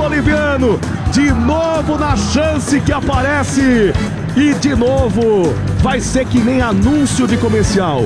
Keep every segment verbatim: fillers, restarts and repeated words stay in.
boliviano, de novo na chance que aparece, e de novo vai ser que nem anúncio de comercial.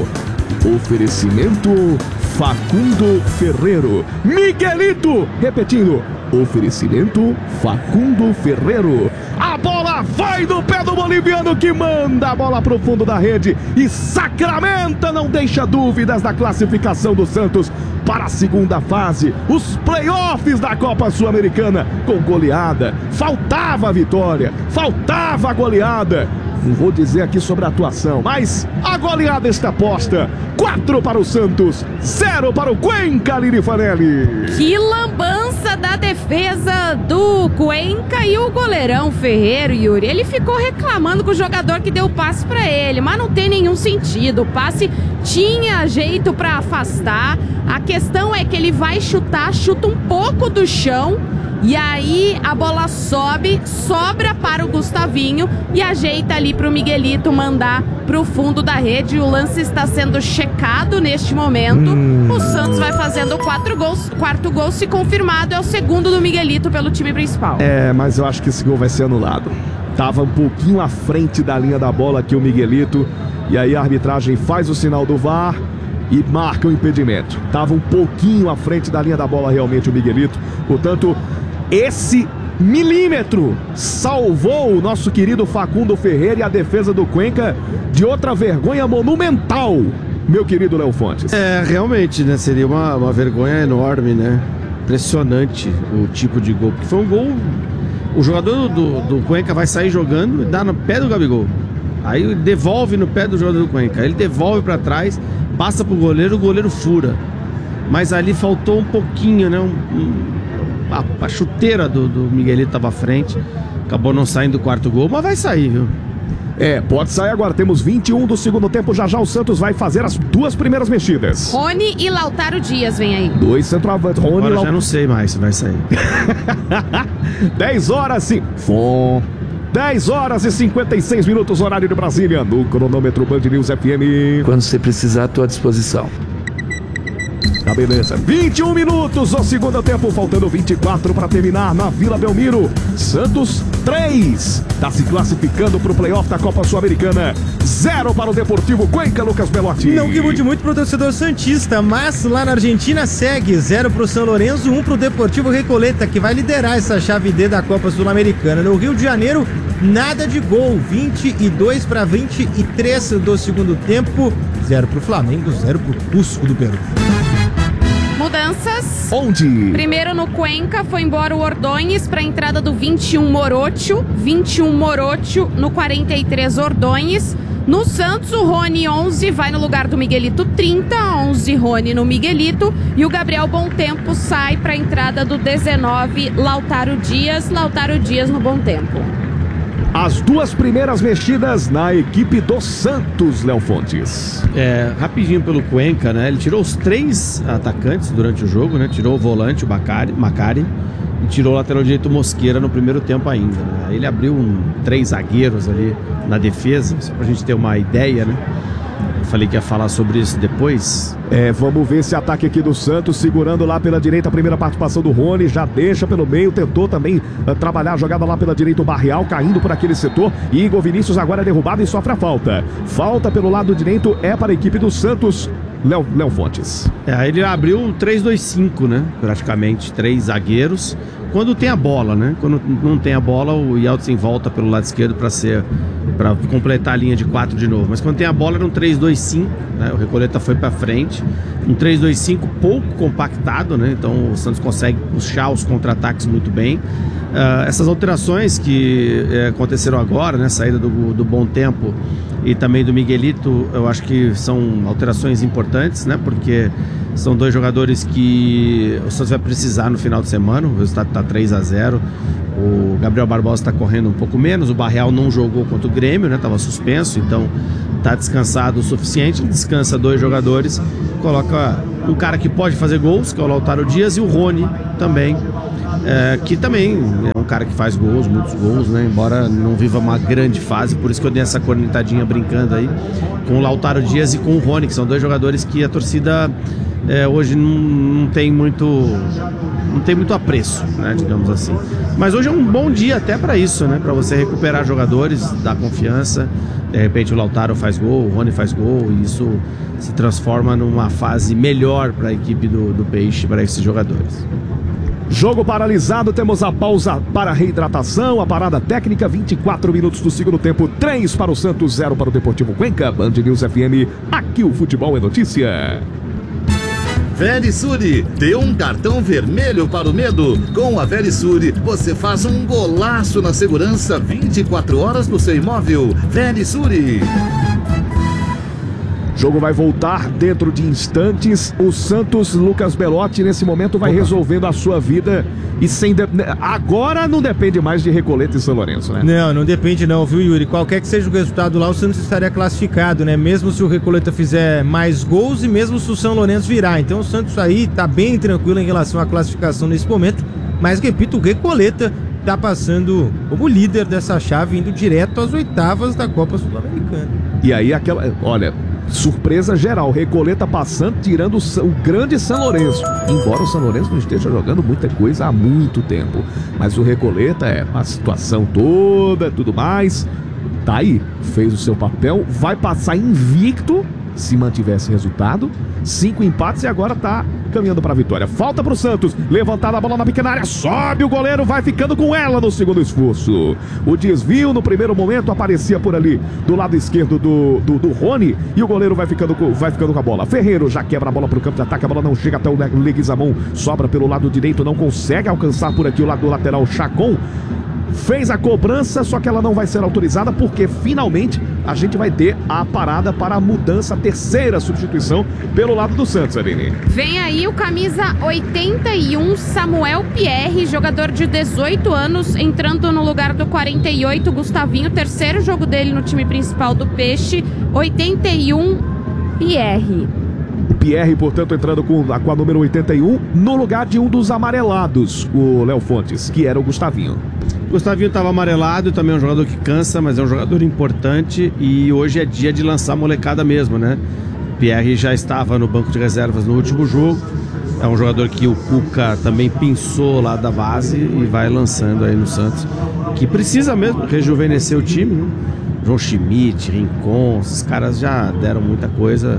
Oferecimento Facundo Ferreiro. Miguelito, repetindo, oferecimento Facundo Ferreiro. A bola vai no pé do boliviano, que manda a bola pro fundo da rede e sacramenta, não deixa dúvidas da classificação do Santos para a segunda fase, os playoffs da Copa Sul-Americana, com goleada. Faltava a vitória, faltava a goleada. Não vou dizer aqui sobre a atuação, mas a goleada está posta. quatro para o Santos, zero para o Cuenca, Lili Fanelli. Que lambança da defesa do Cuenca e o goleirão Ferreiro, Yuri. Ele ficou reclamando com o jogador que deu o passe para ele, mas não tem nenhum sentido. O passe tinha jeito para afastar. A questão é que ele vai chutar, chuta um pouco do chão. E aí a bola sobe, sobra para o Gustavinho e ajeita ali para o Miguelito mandar para o fundo da rede. O lance está sendo checado neste momento. Hum. O Santos vai fazendo quatro gols, quarto gol, se confirmado, é o segundo do Miguelito pelo time principal. É, mas eu acho que esse gol vai ser anulado. Tava um pouquinho à frente da linha da bola aqui o Miguelito. E aí a arbitragem faz o sinal do V A R e marca o impedimento. Tava um pouquinho à frente da linha da bola realmente o Miguelito. Portanto, esse milímetro salvou o nosso querido Facundo Ferreira e a defesa do Cuenca de outra vergonha monumental, meu querido Léo Fontes. É, realmente, né? Seria uma, uma vergonha enorme, né? Impressionante o tipo de gol. Porque foi um gol... O jogador do, do Cuenca vai sair jogando e dá no pé do Gabigol. Aí devolve no pé do jogador do Cuenca. Ele devolve pra trás, passa pro goleiro, o goleiro fura. Mas ali faltou um pouquinho, né? Um... um A, a chuteira do, do Miguelito estava à frente. Acabou não saindo do quarto gol, mas vai sair, viu? É, pode sair agora. Temos vinte e um do segundo tempo. Já já o Santos vai fazer as duas primeiras mexidas. Rony e Lautaro Dias vem aí. Dois centroavantes. Rony Agora e Laut... já não sei mais se vai sair. dez horas sim. Fom. dez horas e cinquenta e seis minutos, horário de Brasília. No cronômetro Band News F M. Quando você precisar, à tua disposição. Tá, beleza. vinte e um minutos no segundo tempo, faltando vinte e quatro para terminar na Vila Belmiro. Santos três, tá se classificando pro playoff da Copa Sul-Americana. zero para o Deportivo Cuenca, Lucas Belotti. Não que mude muito pro torcedor santista, mas lá na Argentina segue zero pro São Lourenço, um pro Deportivo Recoleta, que vai liderar essa chave D da Copa Sul-Americana. No Rio de Janeiro, nada de gol, vinte e dois para vinte e três do segundo tempo, zero pro Flamengo, zero pro Cusco do Peru. Mudanças. Onde? Primeiro no Cuenca, foi embora o Ordonhes para a entrada do vinte e um Morocho. vinte e um Morocho no quarenta e três Ordonhes. No Santos, o Rony onze vai no lugar do Miguelito trinta, onze Rony no Miguelito. E o Gabriel Bom Tempo sai para a entrada do dezenove Lautaro Dias. Lautaro Dias no Bom Tempo. As duas primeiras mexidas na equipe do Santos, Léo Fontes. É, rapidinho pelo Cuenca, né? Ele tirou os três atacantes durante o jogo, né? Tirou o volante, o Macari, Macari e tirou o lateral direito Mosqueira no primeiro tempo ainda, né? Ele abriu um, três zagueiros ali na defesa, só pra gente ter uma ideia, né? Eu falei que ia falar sobre isso depois. É, vamos ver esse ataque aqui do Santos, segurando lá pela direita a primeira participação do Rony, já deixa pelo meio, tentou também uh, trabalhar a jogada lá pela direita o Barreal, caindo por aquele setor, e Igor Vinícius agora é derrubado e sofre a falta. Falta pelo lado direito é para a equipe do Santos, Léo, Léo Fontes. É, ele abriu um três dois cinco, né? Praticamente, três zagueiros. Quando tem a bola, né? Quando não tem a bola, o Yeltsin volta pelo lado esquerdo para ser, para completar a linha de quatro de novo. Mas quando tem a bola, era um três dois cinco, né? O Recoleta foi para frente. Um três dois cinco pouco compactado, né? Então o Santos consegue puxar os contra-ataques muito bem. Uh, essas alterações que eh, aconteceram agora, né? Saída do, do Bom Tempo e também do Miguelito, eu acho que são alterações importantes, né? Porque são dois jogadores que o Santos vai precisar no final de semana. O resultado está três a zero. O Gabriel Barbosa está correndo um pouco menos. O Barreal não jogou contra o Grêmio, né? Estava suspenso, então está descansado o suficiente. Ele descansa dois jogadores, coloca um cara que pode fazer gols, que é o Lautaro Dias, e o Rony também, é, que também é um cara que faz gols, muitos gols, né? Embora não viva uma grande fase, por isso que eu dei essa cornetadinha brincando aí com o Lautaro Dias e com o Rony, que são dois jogadores que a torcida é, hoje não, não tem muito não tem muito apreço, né, digamos assim. Mas hoje é um bom dia até para isso, né, para você recuperar jogadores, dar confiança. De repente o Lautaro faz gol, o Rony faz gol, e isso se transforma numa fase melhor para a equipe do, do Peixe, para esses jogadores. Jogo paralisado, temos a pausa para a reidratação, a parada técnica, vinte e quatro minutos do segundo tempo, três para o Santos, zero para o Deportivo Cuenca. Band News F M, aqui o futebol é notícia. Verisure, dê um cartão vermelho para o medo. Com a Verisure, você faz um golaço na segurança vinte e quatro horas no seu imóvel. Verisure. Jogo vai voltar dentro de instantes. O Santos, Lucas Belotti, nesse momento vai resolvendo a sua vida. E sem de... agora não depende mais de Recoleta e São Lourenço, né? Não, não depende não, viu, Yuri? Qualquer que seja o resultado lá, o Santos estaria classificado, né? Mesmo se o Recoleta fizer mais gols e mesmo se o São Lourenço virar. Então o Santos aí tá bem tranquilo em relação à classificação nesse momento. Mas, repito, o Recoleta tá passando como líder dessa chave, indo direto às oitavas da Copa Sul-Americana. E aí aquela... olha... surpresa geral, Recoleta passando, tirando o, o grande São Lourenço. Embora o São Lourenço não esteja jogando muita coisa há muito tempo. Mas o Recoleta é a situação toda, tudo mais. Tá aí, fez o seu papel, vai passar invicto se mantiver esse resultado. Cinco empates e agora tá caminhando para a vitória. Falta pro Santos, levantada a bola na pequena área, sobe o goleiro, vai ficando com ela no segundo esforço. O desvio no primeiro momento aparecia por ali do lado esquerdo do, do, do Rony, e o goleiro vai ficando, com, vai ficando com a bola. Ferreiro já quebra a bola pro campo de ataque, a bola não chega até o Leguizamon, sobra pelo lado direito, não consegue alcançar por aqui o lado do lateral Chacon. Fez a cobrança, só que ela não vai ser autorizada porque finalmente a gente vai ter a parada para a mudança, a terceira substituição pelo lado do Santos, Aline. Vem aí o camisa oitenta e um, Samuel Pierre, jogador de dezoito anos, entrando no lugar do quarenta e oito, Gustavinho, terceiro jogo dele no time principal do Peixe, oitenta e um, Pierre. O Pierre, portanto, entrando com, com a número oitenta e um, no lugar de um dos amarelados, o Léo Fontes, que era o Gustavinho. Gustavinho estava amarelado, também é um jogador que cansa, mas é um jogador importante, e hoje é dia de lançar molecada mesmo, né? Pierre já estava no banco de reservas no último jogo, é um jogador que o Cuca também pensou lá da base e vai lançando aí no Santos, que precisa mesmo rejuvenescer o time, né? João Schmidt, Rincon, esses caras já deram muita coisa.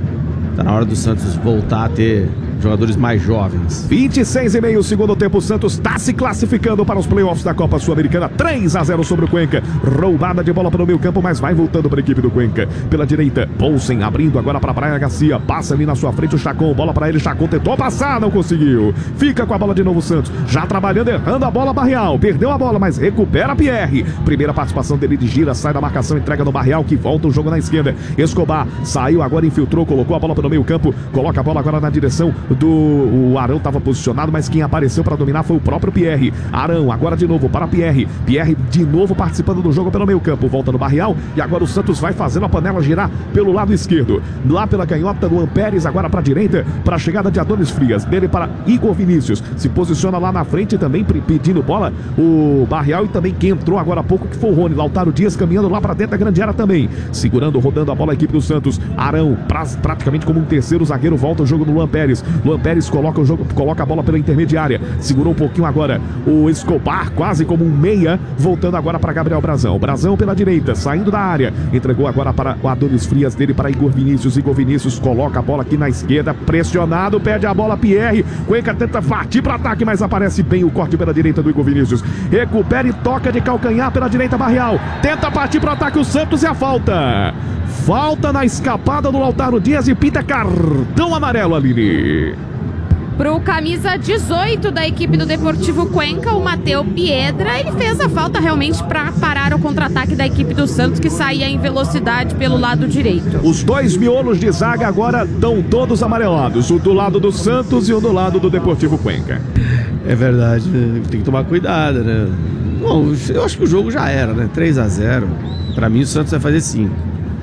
Tá na hora do Santos voltar a ter jogadores mais jovens. vinte e seis e meio, segundo tempo, o Santos está se classificando para os playoffs da Copa Sul-Americana. três a zero sobre o Cuenca. Roubada de bola para o meio campo, mas vai voltando para a equipe do Cuenca. Pela direita, Poulsen abrindo agora para Brian Garcia. Passa ali na sua frente o Chacon. Bola para ele, Chacon tentou passar, não conseguiu. Fica com a bola de novo o Santos. Já trabalhando, errando a bola, Barreal. Perdeu a bola, mas recupera Pierre. Primeira participação dele de gira, sai da marcação, entrega no Barreal, que volta o jogo na esquerda. Escobar saiu agora, infiltrou, colocou a bola para o meio campo. Coloca a bola agora na direção do... o Arão estava posicionado, mas quem apareceu para dominar foi o próprio Pierre. Arão agora de novo para Pierre. Pierre de novo participando do jogo pelo meio campo. Volta no Barreal e agora o Santos vai fazendo a panela girar pelo lado esquerdo. Lá pela canhota do Ampérez, agora para a direita, para a chegada de Adonis Frias. Dele para Igor Vinícius. Se posiciona lá na frente também pedindo bola o Barreal, e também quem entrou agora há pouco que foi o Rony. Lautaro Dias caminhando lá para dentro da grande área também. Segurando, rodando a bola a equipe do Santos. Arão pra, praticamente como um terceiro zagueiro, volta o jogo no Luan Pérez. Luan Pérez coloca o jogo, coloca a bola pela intermediária, segurou um pouquinho agora o Escobar, quase como um meia, voltando agora para Gabriel Brazão. Brazão pela direita, saindo da área, entregou agora para o Adonis Frias, dele para Igor Vinícius. Igor Vinícius coloca a bola aqui na esquerda, pressionado, perde a bola Pierre. Cuenca tenta partir para ataque, mas aparece bem o corte pela direita do Igor Vinícius. Recupera e toca de calcanhar pela direita Barreal. Tenta partir para o ataque o Santos e a falta. Falta na escapada do Lautaro Dias e pinta cartão amarelo, Aline. Pro camisa dezoito da equipe do Deportivo Cuenca, o Mateu Piedra, ele fez a falta realmente para parar o contra-ataque da equipe do Santos, que saía em velocidade pelo lado direito. Os dois miolos de zaga agora estão todos amarelados, o do lado do Santos e o do lado do Deportivo Cuenca. É verdade, né? Tem que tomar cuidado, né? Bom, eu acho que o jogo já era, né? três a zero. Pra mim o Santos vai fazer cinco.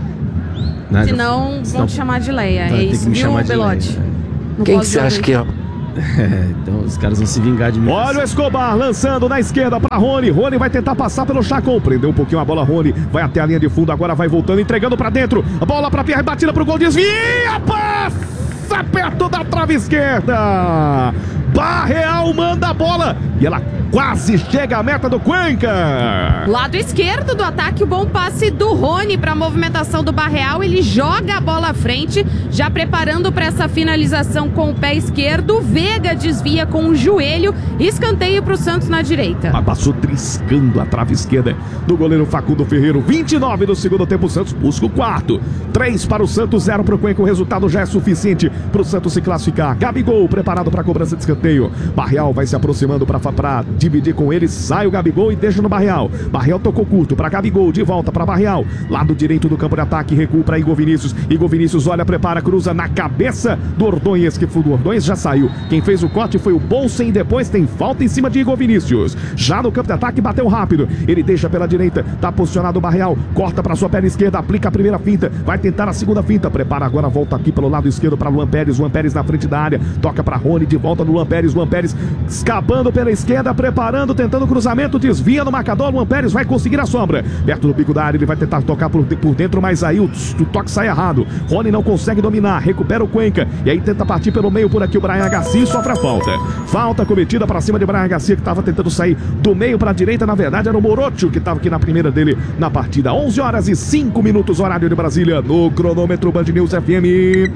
Né? Senão vão te chamar de Leia. É isso, viu, Belotti? Quem que você acha que é? É, então os caras vão se vingar de mim. Olha o Escobar lançando na esquerda para Rony. Rony vai tentar passar pelo Chacon. Prendeu um pouquinho a bola, Rony. Vai até a linha de fundo, agora vai voltando, entregando para dentro. A bola para Pierre, batida pro gol, desvia, passa perto da trave esquerda. Barreal manda a bola e ela quase chega à meta do Cuenca. Lado esquerdo do ataque, o bom passe do Rony para a movimentação do Barreal. Ele joga a bola à frente, já preparando para essa finalização com o pé esquerdo. O Veiga desvia com o joelho. Escanteio para o Santos na direita. Mas passou triscando a trave esquerda do goleiro Facundo Ferreiro. vinte e nove do segundo tempo, o Santos busca o quarto. três para o Santos, zero para o Cuenca. O resultado já é suficiente para o Santos se classificar. Gabigol preparado para a cobrança de escanteio. Barreal vai se aproximando para dividir com ele, sai o Gabigol e deixa no Barreal. Barreal tocou curto para Gabigol, de volta para Barreal. Lado direito do campo de ataque, recua para Igor Vinícius. Igor Vinícius olha, prepara, cruza na cabeça do Ordonhas, que foi do Ordonhas, já saiu. Quem fez o corte foi o Bolsen e depois tem falta em cima de Igor Vinícius. Já no campo de ataque, bateu rápido. Ele deixa pela direita, tá posicionado o Barreal, corta para sua perna esquerda, aplica a primeira finta, vai tentar a segunda finta, prepara agora, volta aqui pelo lado esquerdo para Luan Pérez. Luan Pérez na frente da área, toca para Rony, de volta no Luan Pérez. Luan Pérez escapando pela esquerda, preparando, tentando o cruzamento, desvia no marcador. Luan Pérez vai conseguir a sombra. Perto do bico da área, ele vai tentar tocar por, por dentro, mas aí o, o toque sai errado. Rony não consegue dominar, recupera o Cuenca. E aí tenta partir pelo meio por aqui o Brian Garcia, sofre a falta. Falta cometida para cima de Brian Garcia, que estava tentando sair do meio para a direita. Na verdade era o Morocho que estava aqui na primeira dele na partida. onze horas e cinco minutos, horário de Brasília, no cronômetro Band News F M.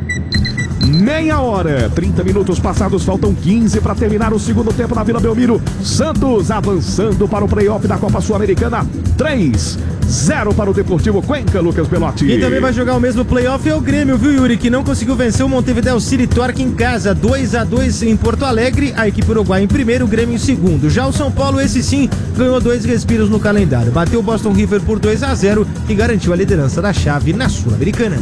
Meia hora, trinta minutos passados, faltam quinze para terminar o segundo tempo na Vila Belmiro. Santos avançando para o playoff da Copa Sul-Americana. três a zero para o Deportivo Cuenca, Lucas Belotti. Quem também vai jogar o mesmo playoff é o Grêmio, viu, Yuri? Que não conseguiu vencer o Montevideo City Torque em casa. dois a dois em Porto Alegre. A equipe uruguaia em primeiro, o Grêmio em segundo. Já o São Paulo, esse sim, ganhou dois respiros no calendário. Bateu o Boston River por dois a zero e garantiu a liderança da chave na Sul-Americana.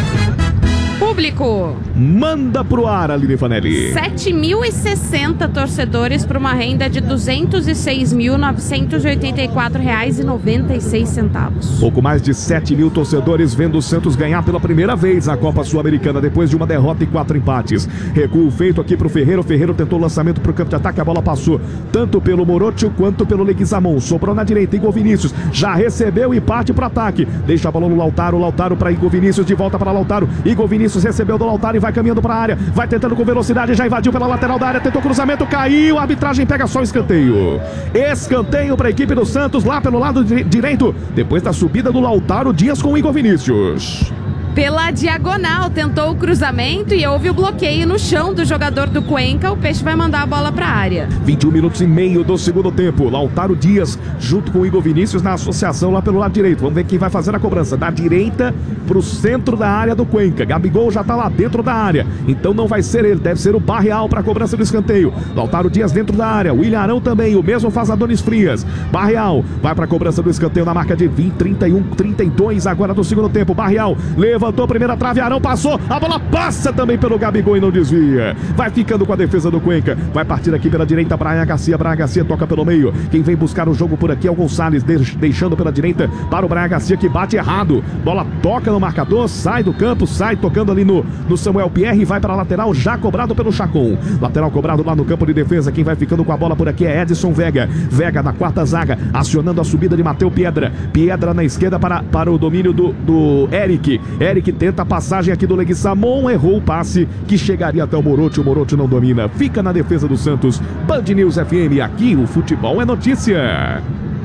Público. Manda pro ar, Aline Fanelli. sete mil e sessenta torcedores para uma renda de duzentos e seis mil, novecentos e oitenta e quatro reais e noventa e seis centavos. Pouco mais de sete mil torcedores vendo o Santos ganhar pela primeira vez a Copa Sul-Americana depois de uma derrota e quatro empates. Recuo feito aqui pro Ferreiro. O Ferreiro tentou o lançamento pro campo de ataque. A bola passou tanto pelo Morocho quanto pelo Leguizamon. Sobrou na direita. Igor Vinícius já recebeu e parte pro ataque. Deixa a bola no Lautaro. Lautaro para Igor Vinícius. De volta para Lautaro. Igor Vinícius recebeu do Lautaro e vai caminhando para a área, vai tentando com velocidade, já invadiu pela lateral da área, tentou cruzamento, caiu, a arbitragem pega só o escanteio. Escanteio para a equipe do Santos lá pelo lado direito, depois da subida do Lautaro Dias com o Igor Vinícius. Pela diagonal, tentou o cruzamento e houve o bloqueio no chão do jogador do Cuenca. O Peixe vai mandar a bola para a área. vinte e um minutos e meio do segundo tempo. Lautaro Dias junto com o Igor Vinícius na associação lá pelo lado direito. Vamos ver quem vai fazer a cobrança. Da direita para o centro da área do Cuenca. Gabigol já está lá dentro da área. Então não vai ser ele, deve ser o Barreal para a cobrança do escanteio. Lautaro Dias dentro da área. O Ilharão também, o mesmo faz Adonis Frias. Barreal vai para a cobrança do escanteio na marca de vinte, trinta e um, trinta e dois agora do segundo tempo. Barreal leva levantou a primeira trave, Arão passou, a bola passa também pelo Gabigol e não desvia. Vai ficando com a defesa do Cuenca, vai partir aqui pela direita, Brian Garcia, Brian Garcia toca pelo meio, quem vem buscar o jogo por aqui é o Gonçalves, deixando pela direita para o Brian Garcia que bate errado, bola toca no marcador, sai do campo, sai tocando ali no, no Samuel Pierre e vai para a lateral, já cobrado pelo Chacon, lateral cobrado lá no campo de defesa, quem vai ficando com a bola por aqui é Edson Vega, Vega na quarta zaga, acionando a subida de Mateu Piedra, Piedra na esquerda para, para o domínio do, do Eric, Eric tenta a passagem aqui do Leguizamon, errou o passe que chegaria até o Morocho, o Morocho não domina, fica na defesa do Santos. Band News F M, aqui o futebol é notícia.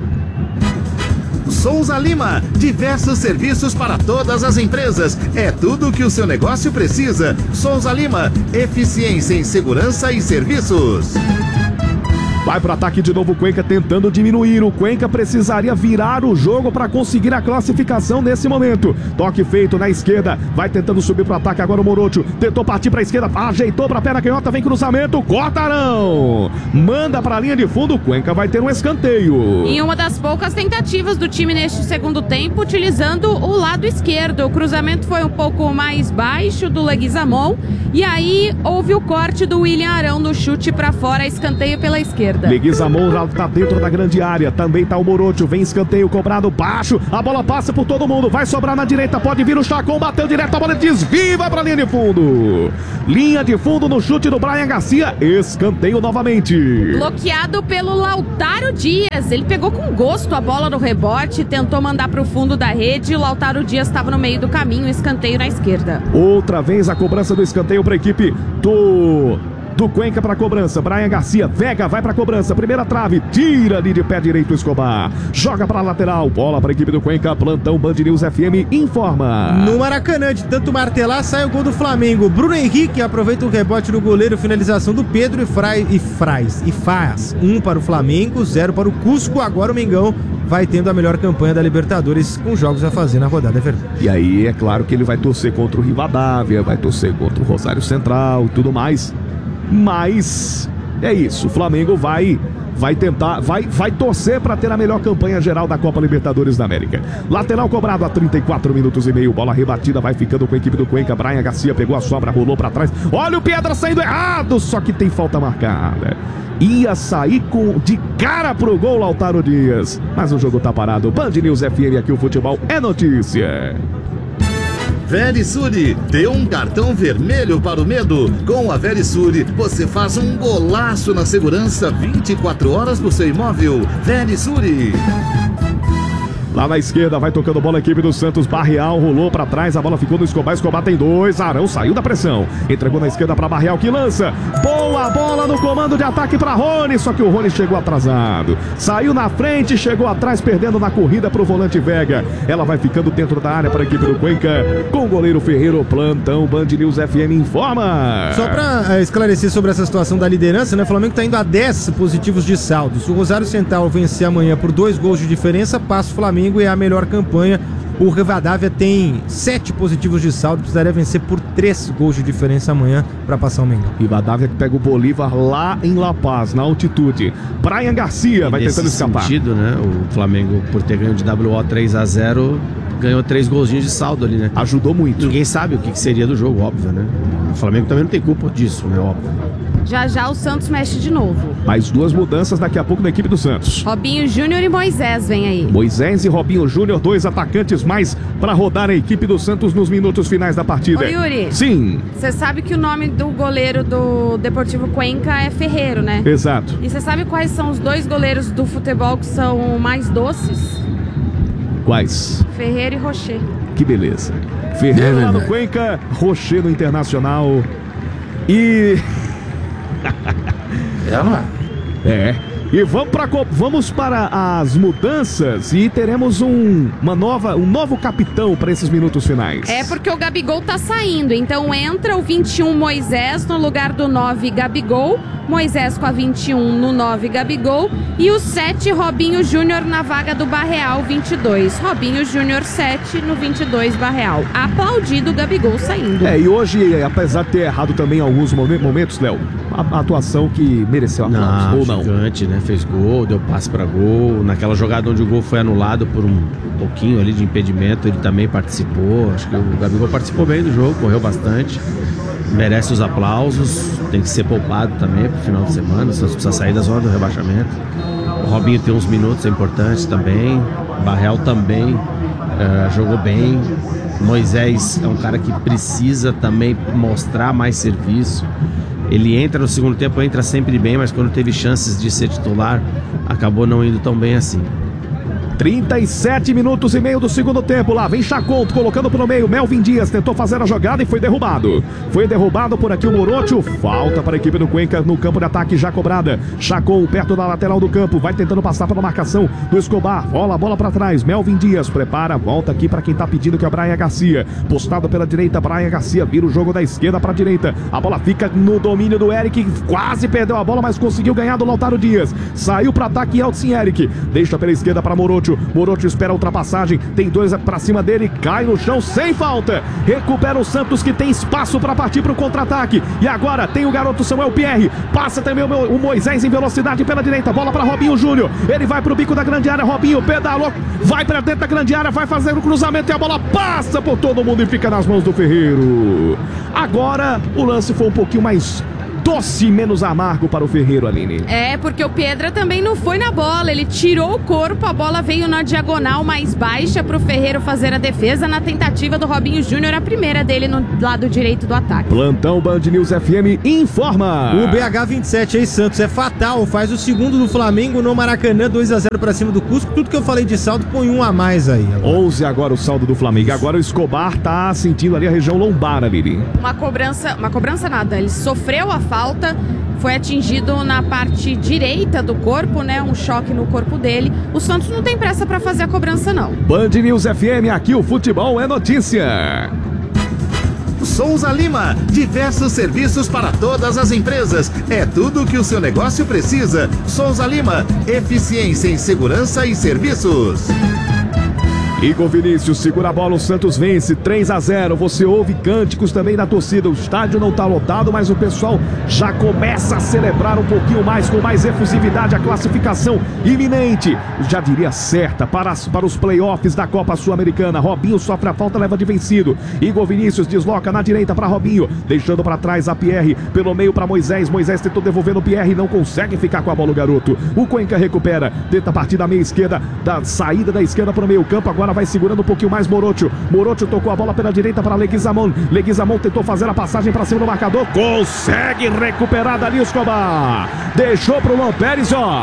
Souza Lima, diversos serviços para todas as empresas, é tudo o que o seu negócio precisa. Souza Lima, eficiência em segurança e serviços. Vai para o ataque de novo o Cuenca tentando diminuir. O Cuenca precisaria virar o jogo para conseguir a classificação nesse momento. Toque feito na esquerda. Vai tentando subir para o ataque agora o Morocho. Tentou partir para a esquerda. Ajeitou para a perna canhota. Vem cruzamento. Corta Arão. Manda para a linha de fundo. O Cuenca vai ter um escanteio. Em uma das poucas tentativas do time neste segundo tempo, utilizando o lado esquerdo. O cruzamento foi um pouco mais baixo do Leguizamon. E aí houve o corte do William Arão no chute para fora. Escanteio pela esquerda. Leguizamon já está dentro da grande área. Também está o Morocho. Vem escanteio cobrado baixo. A bola passa por todo mundo. Vai sobrar na direita. Pode vir o Chacon. Bateu direto. A bola desvia para a linha de fundo. Linha de fundo no chute do Brian Garcia. Escanteio novamente. Bloqueado pelo Lautaro Dias. Ele pegou com gosto a bola no rebote. Tentou mandar para o fundo da rede. O Lautaro Dias estava no meio do caminho. Escanteio na esquerda. Outra vez a cobrança do escanteio para a equipe do... do Cuenca para cobrança. Brian Garcia, Vega vai para cobrança. Primeira trave, tira ali de pé direito Escobar. Joga para lateral, bola para a equipe do Cuenca. Plantão Band News F M informa. No Maracanã, de tanto martelar, sai o gol do Flamengo. Bruno Henrique aproveita o rebote do goleiro, finalização do Pedro e Fraz e Fraz e faz um para o Flamengo, zero para o Cusco. Agora o Mengão vai tendo a melhor campanha da Libertadores com jogos a fazer na rodada verde. E aí é claro que ele vai torcer contra o Rivadavia, vai torcer contra o Rosário Central e tudo mais. Mas é isso, o Flamengo vai vai tentar, vai, vai torcer para ter a melhor campanha geral da Copa Libertadores da América. Lateral cobrado a trinta e quatro minutos e meio, bola rebatida, vai ficando com a equipe do Cuenca. Brian Garcia pegou a sobra, rolou para trás. Olha o Piedra saindo errado, só que tem falta marcada. Ia sair com, de cara pro gol Lautaro Dias, mas o jogo tá parado. Band News F M, aqui o futebol é notícia. Verisure, dê um cartão vermelho para o medo. Com a Verisure, você faz um golaço na segurança vinte e quatro horas no seu imóvel. Verisure. Lá na esquerda, vai tocando bola a equipe do Santos. Barreal rolou pra trás, a bola ficou no Escobar. Escobar tem dois, Arão saiu da pressão. Entregou na esquerda pra Barreal, que lança. Boa bola no comando de ataque pra Rony, só que o Rony chegou atrasado. Saiu na frente, chegou atrás, perdendo na corrida pro volante Vega. Ela vai ficando dentro da área para a equipe do Cuenca. Com o goleiro Ferreiro, plantão Band News F M informa. Só pra é, esclarecer sobre essa situação da liderança, né? O Flamengo tá indo a dez positivos de saldo. Se o Rosário Central vencer amanhã por dois gols de diferença, passa o Flamengo e é a melhor campanha. O Rivadavia tem sete positivos de saldo, precisaria vencer por três gols de diferença amanhã para passar o Mengão. Rivadavia que pega o Bolívar lá em La Paz, na altitude. Brian Garcia e vai tentando escapar. Sentido, né? O Flamengo, por ter ganho de W O três a zero, ganhou três golzinhos de saldo ali, né? Ajudou muito. Ninguém sabe o que seria do jogo, óbvio, né? O Flamengo também não tem culpa disso, né? Óbvio. Já já o Santos mexe de novo. Mais duas mudanças daqui a pouco na equipe do Santos. Robinho Júnior e Moisés vem aí. Moisés e Robinho Júnior, dois atacantes mais para rodar a equipe do Santos nos minutos finais da partida. Ô Yuri. Sim. Você sabe que o nome do goleiro do Deportivo Cuenca é Ferreiro, né? Exato. E você sabe quais são os dois goleiros do futebol que são mais doces? Quais? Ferreiro e Rocher. Que beleza. Ferreiro lá no Cuenca, Rocher no Internacional. E... É, não é? É. E vamos para vamos para as mudanças e teremos um, uma nova, um novo capitão para esses minutos finais. É porque o Gabigol tá saindo, então entra o vinte e um Moisés no lugar do nove Gabigol, Moisés com a vinte e um no nove Gabigol e o sete Robinho Júnior na vaga do Barreal vinte e dois. Robinho Júnior sete no vinte e dois Barreal. Aplaudido o Gabigol saindo. É, e hoje, apesar de ter errado também em alguns momentos, Léo, a, a atuação que mereceu aplauso, ou não? Gigante, né? Fez gol, deu passe para gol. Naquela jogada onde o gol foi anulado por um pouquinho ali de impedimento, ele também participou. Acho que o Gabigol participou bem do jogo, correu bastante. Merece os aplausos, tem que ser poupado também pro final de semana, senão precisa sair da zona do rebaixamento. O Robinho tem uns minutos importantes também. Barreal também uh, jogou bem. Moisés é um cara que precisa também mostrar mais serviço. Ele entra no segundo tempo, entra sempre bem, mas quando teve chances de ser titular, acabou não indo tão bem assim. trinta e sete minutos e meio do segundo tempo. Lá vem Chacon colocando pelo meio. Melvin Dias tentou fazer a jogada e foi derrubado. Foi derrubado por aqui o Morocho. Falta para a equipe do Cuenca no campo de ataque já cobrada. Chacon perto da lateral do campo. Vai tentando passar pela marcação do Escobar. Rola a bola para trás. Melvin Dias prepara. Volta aqui para quem tá pedindo, que é o Brian Garcia. Postado pela direita. Brian Garcia vira o jogo da esquerda para a direita. A bola fica no domínio do Eric. Quase perdeu a bola, mas conseguiu ganhar do Lautaro Dias. Saiu para ataque Elton Eric. Deixa pela esquerda para Morocho. Morocho espera a ultrapassagem, tem dois pra cima dele, cai no chão sem falta, recupera o Santos, que tem espaço para partir para o contra-ataque, e agora tem o garoto Samuel Pierre, passa também o, o Moisés em velocidade pela direita, bola para Robinho Júnior, ele vai pro bico da grande área, Robinho pedalou, vai para dentro da grande área, vai fazer o cruzamento e a bola passa por todo mundo e fica nas mãos do Ferreiro. Agora o lance foi um pouquinho mais doce e menos amargo para o Ferreiro, Aline. É, porque o Pedra também não foi na bola, ele tirou o corpo, a bola veio na diagonal mais baixa para o Ferreiro fazer a defesa na tentativa do Robinho Júnior, a primeira dele no lado direito do ataque. Plantão Band News F M informa. O B H vinte e sete aí, Santos, é fatal, faz o segundo do Flamengo no Maracanã, dois a zero para cima do Cusco. Tudo que eu falei de saldo, põe um a mais aí. Agora. onze agora o saldo do Flamengo. Agora o Escobar tá sentindo ali a região lombar, Aline. Uma cobrança, uma cobrança nada, ele sofreu a falta. Foi atingido na parte direita do corpo, né? Um choque no corpo dele. O Santos não tem pressa para fazer a cobrança, não. Band News F M, aqui o futebol é notícia. Souza Lima, diversos serviços para todas as empresas. É tudo o que o seu negócio precisa. Souza Lima, eficiência em segurança e serviços. Igor Vinícius segura a bola, o Santos vence três a zero. Você ouve cânticos também da torcida. O estádio não está lotado, mas o pessoal já começa a celebrar um pouquinho mais, com mais efusividade, a classificação iminente, já diria certa, para, as, para os playoffs da Copa Sul-Americana. Robinho sofre a falta, leva de vencido. Igor Vinícius desloca na direita para Robinho, deixando para trás a Pierre, pelo meio para Moisés. Moisés tentou devolver no Pierre, não consegue ficar com a bola o garoto. O Cuenca recupera, tenta partir da meia esquerda, da saída da esquerda para o meio campo. Agora vai segurando um pouquinho mais Morocho. Morocho tocou a bola pela direita para Leguizamon. Leguizamon tentou fazer a passagem para cima do marcador. Consegue recuperar dali o Escobar. Deixou para o Luan Pérez, ó.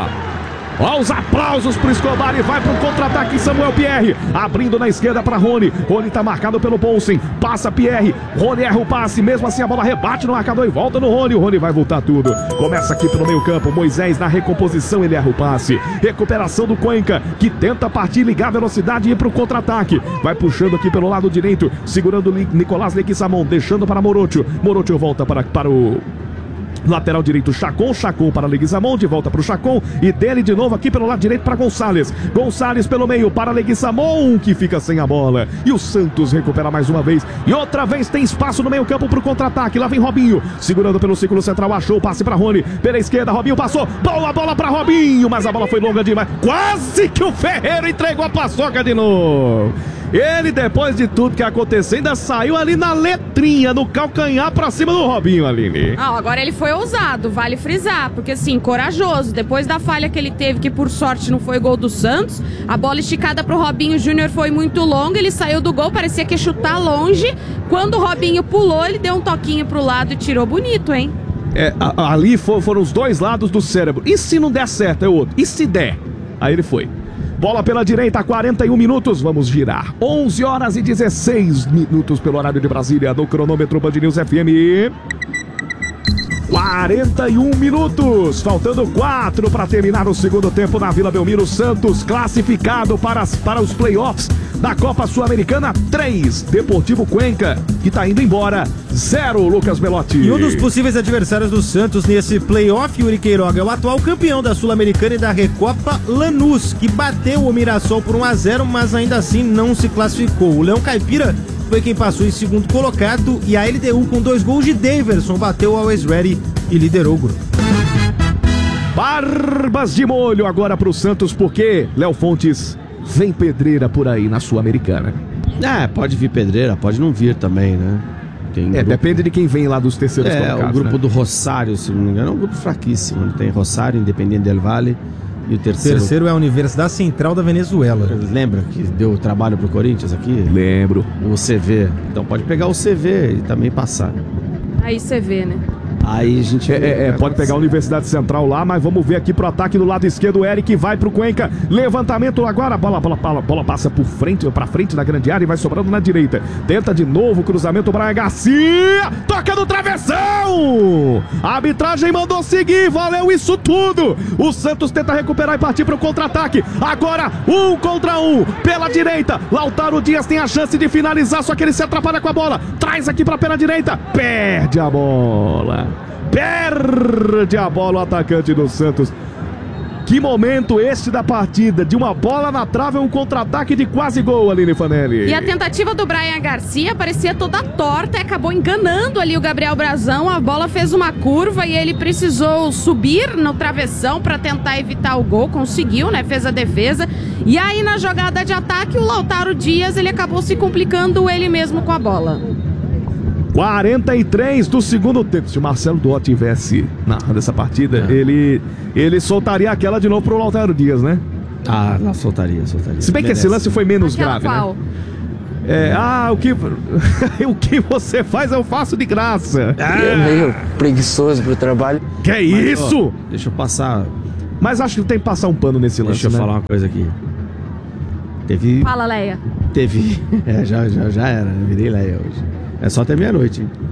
Ó os aplausos pro Escobar e vai pro contra-ataque Samuel Pierre. Abrindo na esquerda para Rony. Rony tá marcado pelo Poulsen. Passa Pierre. Rony erra o passe. Mesmo assim a bola rebate no marcador e volta no Rony. O Rony vai voltar tudo. Começa aqui pelo meio campo. Moisés na recomposição, ele erra o passe. Recuperação do Cuenca, que tenta partir, ligar a velocidade e ir pro contra-ataque. Vai puxando aqui pelo lado direito. Segurando Nicolás Leguizamon. Deixando para Morocho. Morocho volta para, para o... lateral direito, Chacon, Chacon para Leguizamon, de volta para o Chacon, e dele de novo aqui pelo lado direito para Gonçalves. Gonçalves pelo meio para Leguizamon, que fica sem a bola. E o Santos recupera mais uma vez. E outra vez tem espaço no meio campo para o contra-ataque. Lá vem Robinho, segurando pelo círculo central, achou o passe para Rony. Pela esquerda, Robinho passou. Boa bola para Robinho, mas a bola foi longa demais. Quase que o Ferreiro entregou a paçoca de novo. Ele, depois de tudo que aconteceu, ainda saiu ali na letrinha, no calcanhar pra cima do Robinho, Aline. Ah, agora ele foi ousado, vale frisar, porque assim, corajoso. Depois da falha que ele teve, que por sorte não foi gol do Santos, a bola esticada pro Robinho Júnior foi muito longa, ele saiu do gol, parecia que ia chutar longe. Quando o Robinho pulou, ele deu um toquinho pro lado e tirou bonito, hein? É, a, ali for, foram os dois lados do cérebro. E se não der certo, é outro. E se der? Aí ele foi. Bola pela direita, quarenta e um minutos, vamos girar. onze horas e dezesseis minutos pelo horário de Brasília, no cronômetro Band News F M. quarenta e um minutos, faltando quatro para terminar o segundo tempo na Vila Belmiro. Santos classificado para, as, para os playoffs da Copa Sul-Americana. três, Deportivo Cuenca, que tá indo embora. zero, Lucas Belotti. E um dos possíveis adversários do Santos nesse playoff, Yuri Queiroga, é o atual campeão da Sul-Americana e da Recopa, Lanús, que bateu o Mirassol por um a zero, mas ainda assim não se classificou. O Leão Caipira foi quem passou em segundo colocado, e a L D U, com dois gols de Daverson, bateu o Always Ready e liderou o grupo. Barbas de molho agora pro Santos, porque Léo Fontes vem pedreira por aí na Sul-Americana. É, pode vir pedreira, pode não vir também, né? Tem é, grupo... depende de quem vem lá dos terceiros é, colocados. É, o grupo, né, do Rosário, se não me engano, é um grupo fraquíssimo. Tem Rosário, Independiente del Valle, e o terceiro... O terceiro é a Universidade Central da Venezuela. Lembra que deu trabalho pro Corinthians aqui? Lembro. O C V. Então pode pegar o C V e também passar. Aí você vê, né? Aí a gente... É, é, é, pode pegar a Universidade Central lá, mas vamos ver aqui pro ataque do lado esquerdo. O Eric vai pro Cuenca. Levantamento agora. Bola, bola, bola, bola passa por frente, pra frente da grande área e vai sobrando na direita. Tenta de novo o cruzamento. Brian Garcia. Toca no travessão. A arbitragem mandou seguir. Valeu isso tudo. O Santos tenta recuperar e partir pro contra-ataque. Agora, um contra um. Pela direita. Lautaro Dias tem a chance de finalizar, só que ele se atrapalha com a bola. Traz aqui pra pela direita. Perde a bola. Perde a bola o atacante do Santos. Que momento este da partida, de uma bola na trave, um contra-ataque de quase gol, Aline Fanelli. E a tentativa do Brian Garcia parecia toda torta e acabou enganando ali o Gabriel Brazão. A bola fez uma curva e ele precisou subir no travessão para tentar evitar o gol. Conseguiu, né? Fez a defesa. E aí na jogada de ataque, o Lautaro Dias, ele acabou se complicando ele mesmo com a bola. quarenta e três do segundo tempo. Se o Marcelo Duó tivesse narrando essa partida, é. ele, ele soltaria aquela de novo pro Lautaro Dias, né? Ah, não, soltaria, soltaria. Se bem que esse lance foi menos aquela grave, qual? né? É, ah, o que, o que você faz eu faço de graça. Ah. É meio preguiçoso pro trabalho. Que é Mas, isso? Ó, deixa eu passar... Mas acho que tem que passar um pano nesse lance, Deixa eu né? falar uma coisa aqui. Teve... Fala, Leia. Teve... É, já, já, já era, né? Virei Leia hoje. É só até meia-noite, hein?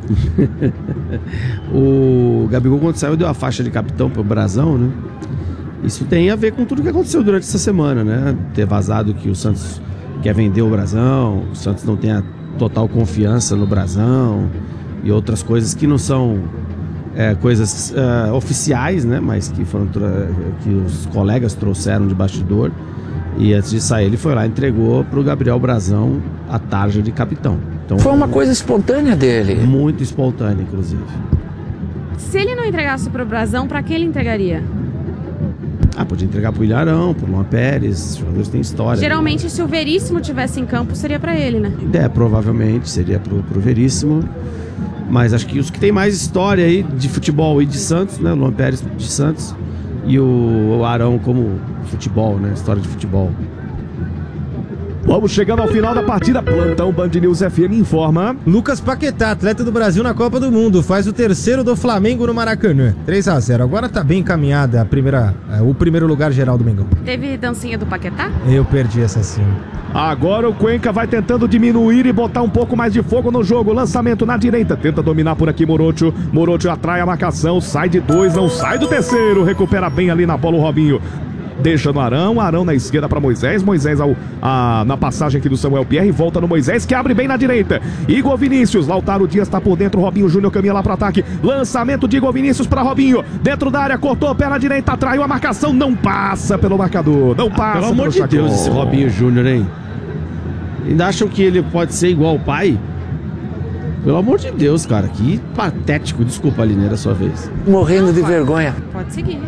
O Gabigol, quando saiu, deu a faixa de capitão pro Brasão, né? Isso tem a ver com tudo que aconteceu durante essa semana, né? Ter vazado que o Santos quer vender o Brasão, o Santos não tem a total confiança no Brasão e outras coisas que não são é, coisas é, oficiais, né? Mas que foram que os colegas trouxeram de bastidor. E antes de sair, ele foi lá e entregou pro Gabriel Brasão a tarja de capitão. Então, Foi uma coisa espontânea dele. Muito espontânea, inclusive. Se ele não entregasse pro Brasão, pra quem ele entregaria? Ah, podia entregar pro Ilharão, pro Luan Pérez, os jogadores têm história. Geralmente, né? se o Veríssimo tivesse em campo, seria pra ele, né? É, provavelmente seria pro, pro Veríssimo. Mas acho que os que tem mais história aí de futebol e de Santos, né? O Luan Pérez de Santos e o, o Arão como futebol, né? História de futebol. Vamos chegando ao final da partida. Plantão Band News F M informa. Lucas Paquetá, atleta do Brasil na Copa do Mundo, faz o terceiro do Flamengo no Maracanã. três a zero. Agora tá bem encaminhada a primeira, o primeiro lugar geral do Mengão. Teve dancinha do Paquetá? Eu perdi essa sim. Agora o Cuenca vai tentando diminuir e botar um pouco mais de fogo no jogo. Lançamento na direita, tenta dominar por aqui Morocho. Morocho atrai a marcação, sai de dois, não sai do terceiro. Recupera bem ali na bola o Robinho. Deixa no Arão, Arão na esquerda para Moisés, Moisés ao, a, na passagem aqui do Samuel Pierre, volta no Moisés, que abre bem na direita. Igor Vinícius, Lautaro Dias tá por dentro, Robinho Júnior caminha lá pro ataque, lançamento de Igor Vinícius para Robinho, dentro da área, cortou, pé na direita, atraiu a marcação, não passa pelo marcador, não passa. Ah, pelo amor de Deus, esse Robinho Júnior, hein? Ainda acham que ele pode ser igual ao pai? Pelo amor de Deus, cara, que patético. Desculpa, Aline, a sua vez. Morrendo de vergonha. Pode seguir.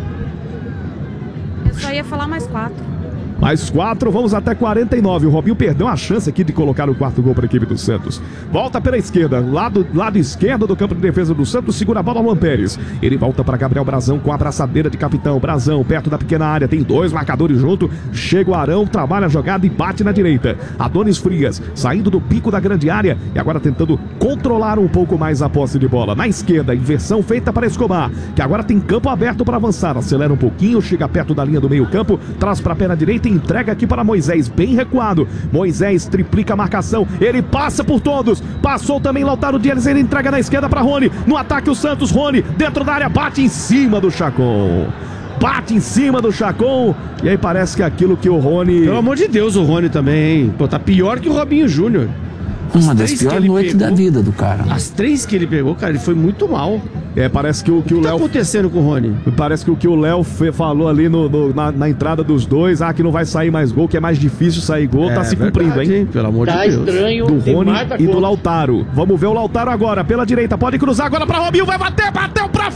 Eu só ia falar mais quatro. Mais quatro, vamos até quarenta e nove. O Robinho perdeu a chance aqui de colocar o quarto gol para a equipe do Santos. Volta pela esquerda, lado, lado esquerdo do campo de defesa do Santos, segura a bola Luan Pérez. Ele volta para Gabriel Brasão com a abraçadeira de capitão. Brasão, perto da pequena área, tem dois marcadores junto. Chega o Arão, trabalha a jogada e bate na direita. Adonis Frias, saindo do pico da grande área e agora tentando controlar um pouco mais a posse de bola. Na esquerda, inversão feita para Escobar, que agora tem campo aberto para avançar. Acelera um pouquinho, chega perto da linha do meio campo, traz para a perna direita, entrega aqui para Moisés, bem recuado. Moisés triplica a marcação, ele passa por todos, passou também Lautaro Dias, ele entrega na esquerda para Rony, no ataque o Santos, Rony dentro da área, bate em cima do Chacon, bate em cima do Chacon, e aí parece que é aquilo que o Rony... Pelo amor de Deus, o Rony também, hein? Pô, tá pior que o Robinho Júnior. Uma das piores noites da vida do cara. As três que ele pegou, cara, ele foi muito mal. É, parece que o que o, o que Léo... tá acontecendo com o Rony? Parece que o que o Léo falou ali no, no, na, na entrada dos dois, ah, que não vai sair mais gol, que é mais difícil sair gol, é, tá se verdade, cumprindo, hein? hein? Pelo amor tá de Deus. Estranho, do Rony e do conta. Lautaro. Vamos ver o Lautaro agora, pela direita, pode cruzar agora pra Robinho, vai bater, bateu pra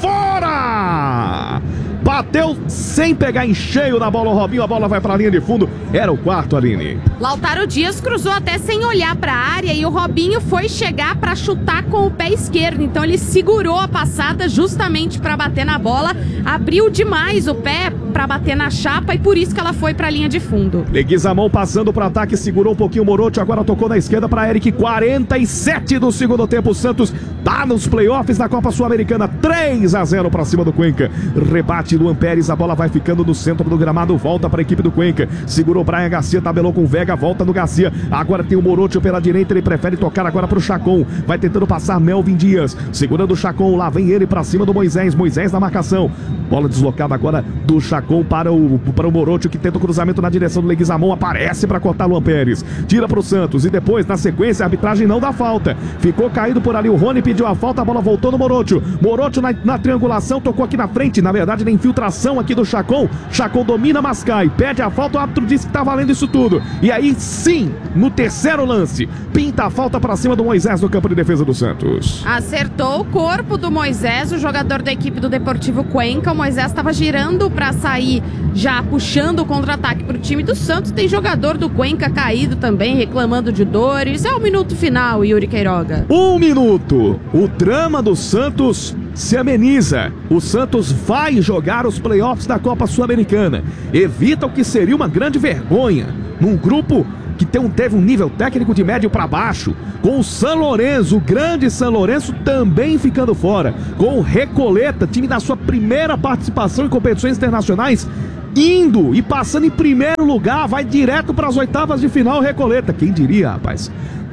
fora! Bateu sem pegar em cheio na bola o Robinho, a bola vai pra linha de fundo, era o quarto, Aline. Lautaro Dias cruzou até sem olhar pra área e o Robinho foi chegar pra chutar com o pé esquerdo, então ele segurou a passada justamente pra bater na bola, abriu demais o pé pra bater na chapa e por isso que ela foi pra linha de fundo. Leguizamão passando pro ataque, segurou um pouquinho o Morocho, agora tocou na esquerda pra Eric, quarenta e sete do segundo tempo, o Santos tá nos playoffs da Copa Sul-Americana, três a zero pra cima do Cuenca, rebate Luan Pérez, a bola vai ficando no centro do gramado, volta para a equipe do Cuenca, segurou Brian Garcia, tabelou com o Vega, volta no Garcia, agora tem o Morocho pela direita, ele prefere tocar agora para o Chacon, vai tentando passar Melvin Dias, segurando o Chacon, lá vem ele para cima do Moisés, Moisés na marcação, bola deslocada agora do Chacon para o, para o Morocho, que tenta o cruzamento na direção do Leguizamão, aparece para cortar Luan Pérez, tira para o Santos e depois na sequência a arbitragem não dá falta, ficou caído por ali, o Rony pediu a falta, a bola voltou no Morocho, Morocho na, na triangulação, tocou aqui na frente, na verdade na infiltração aqui do Chacon, Chacon domina, mas cai, pede a falta, o árbitro disse que tá valendo isso tudo, e aí sim, no terceiro lance, pinta a falta para cima do Moisés no campo de defesa do Santos. Acertou o corpo do Moisés, o jogador da equipe do Deportivo Cuenca, o Moisés estava girando para sair, já puxando o contra-ataque pro time do Santos, tem jogador do Cuenca caído também, reclamando de dores, é o minuto final, Yuri Queiroga. Um minuto, o drama do Santos se ameniza, o Santos vai jogar os playoffs da Copa Sul-Americana, evita o que seria uma grande vergonha, num grupo que tem um, teve um nível técnico de médio para baixo, com o São Lourenço, o grande São Lourenço também ficando fora, com o Recoleta, time da sua primeira participação em competições internacionais, indo e passando em primeiro lugar, vai direto para as oitavas de final, Recoleta, quem diria, rapaz?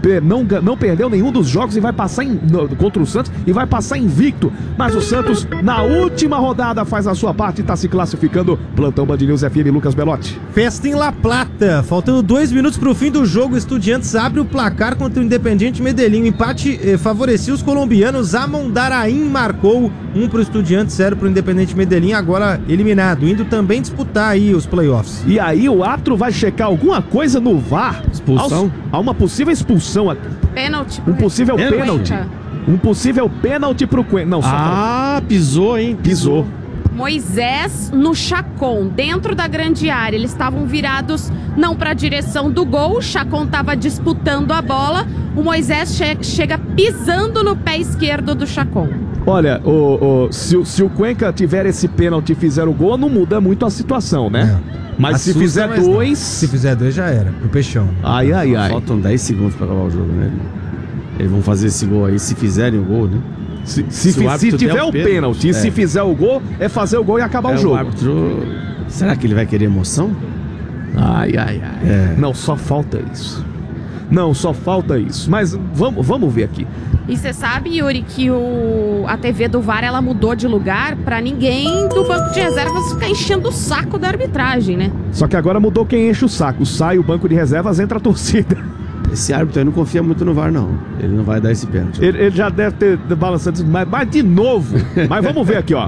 não, não perdeu nenhum dos jogos e vai passar em, no, contra o Santos e vai passar invicto. Mas o Santos, na última rodada, faz a sua parte e está se classificando. Plantão Band News F M, Lucas Belotti. Festa em La Plata. Faltando dois minutos para o fim do jogo, o Estudiantes abre o placar contra o Independiente Medellín. O empate eh, favorecia os colombianos. Amon Darain marcou um para o Estudiantes, zero para o Independiente Medellín, agora eliminado, indo também disputar aí os playoffs. E aí o Atro vai checar alguma coisa no V A R. Expulsão? Há uma possível expulsão aqui. Pênalti. Um possível pênalti. Um possível pênalti pro Cuenca. Não, só Ah, pra... pisou, hein? Pisou. Moisés no Chacon, dentro da grande área. Eles estavam virados não para a direção do gol. O Chacon estava disputando a bola. O Moisés che chega pisando no pé esquerdo do Chacon. Olha, o, o, se, se o Cuenca tiver esse pênalti e fizer o gol, não muda muito a situação, né? É. Mas Assusta, se fizer mas dois... Não. Se fizer dois já era, pro Peixão. Ai, ai, ai. Faltam dez segundos pra acabar o jogo, né? Eles vão fazer esse gol aí, se fizerem o gol, né? Se, se, se, se tiver o pênalti e é. se fizer o gol, é fazer o gol e acabar é, o jogo. O árbitro... Será que ele vai querer emoção? Ai, ai, ai. É. Não, só falta isso. Não, só falta isso. Mas vamos, vamos ver aqui. E você sabe, Yuri, que o, a T V do V A R ela mudou de lugar pra ninguém do banco de reservas ficar enchendo o saco da arbitragem, né? Só que agora mudou quem enche o saco. Sai o banco de reservas, entra a torcida. Esse árbitro aí não confia muito no V A R, não. Ele não vai dar esse pênalti. Ele, ele já deve ter balançado, mas, mas de novo. Mas vamos ver aqui, ó.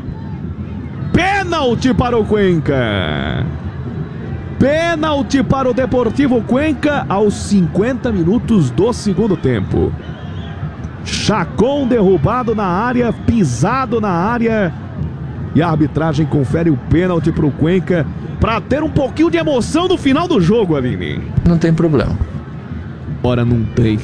Pênalti para o Cuenca. Pênalti para o Deportivo Cuenca aos cinquenta minutos do segundo tempo. Chacon derrubado na área, pisado na área. E a arbitragem confere o pênalti para o Cuenca para ter um pouquinho de emoção no final do jogo, Aline. Não tem problema. Ora, não tem.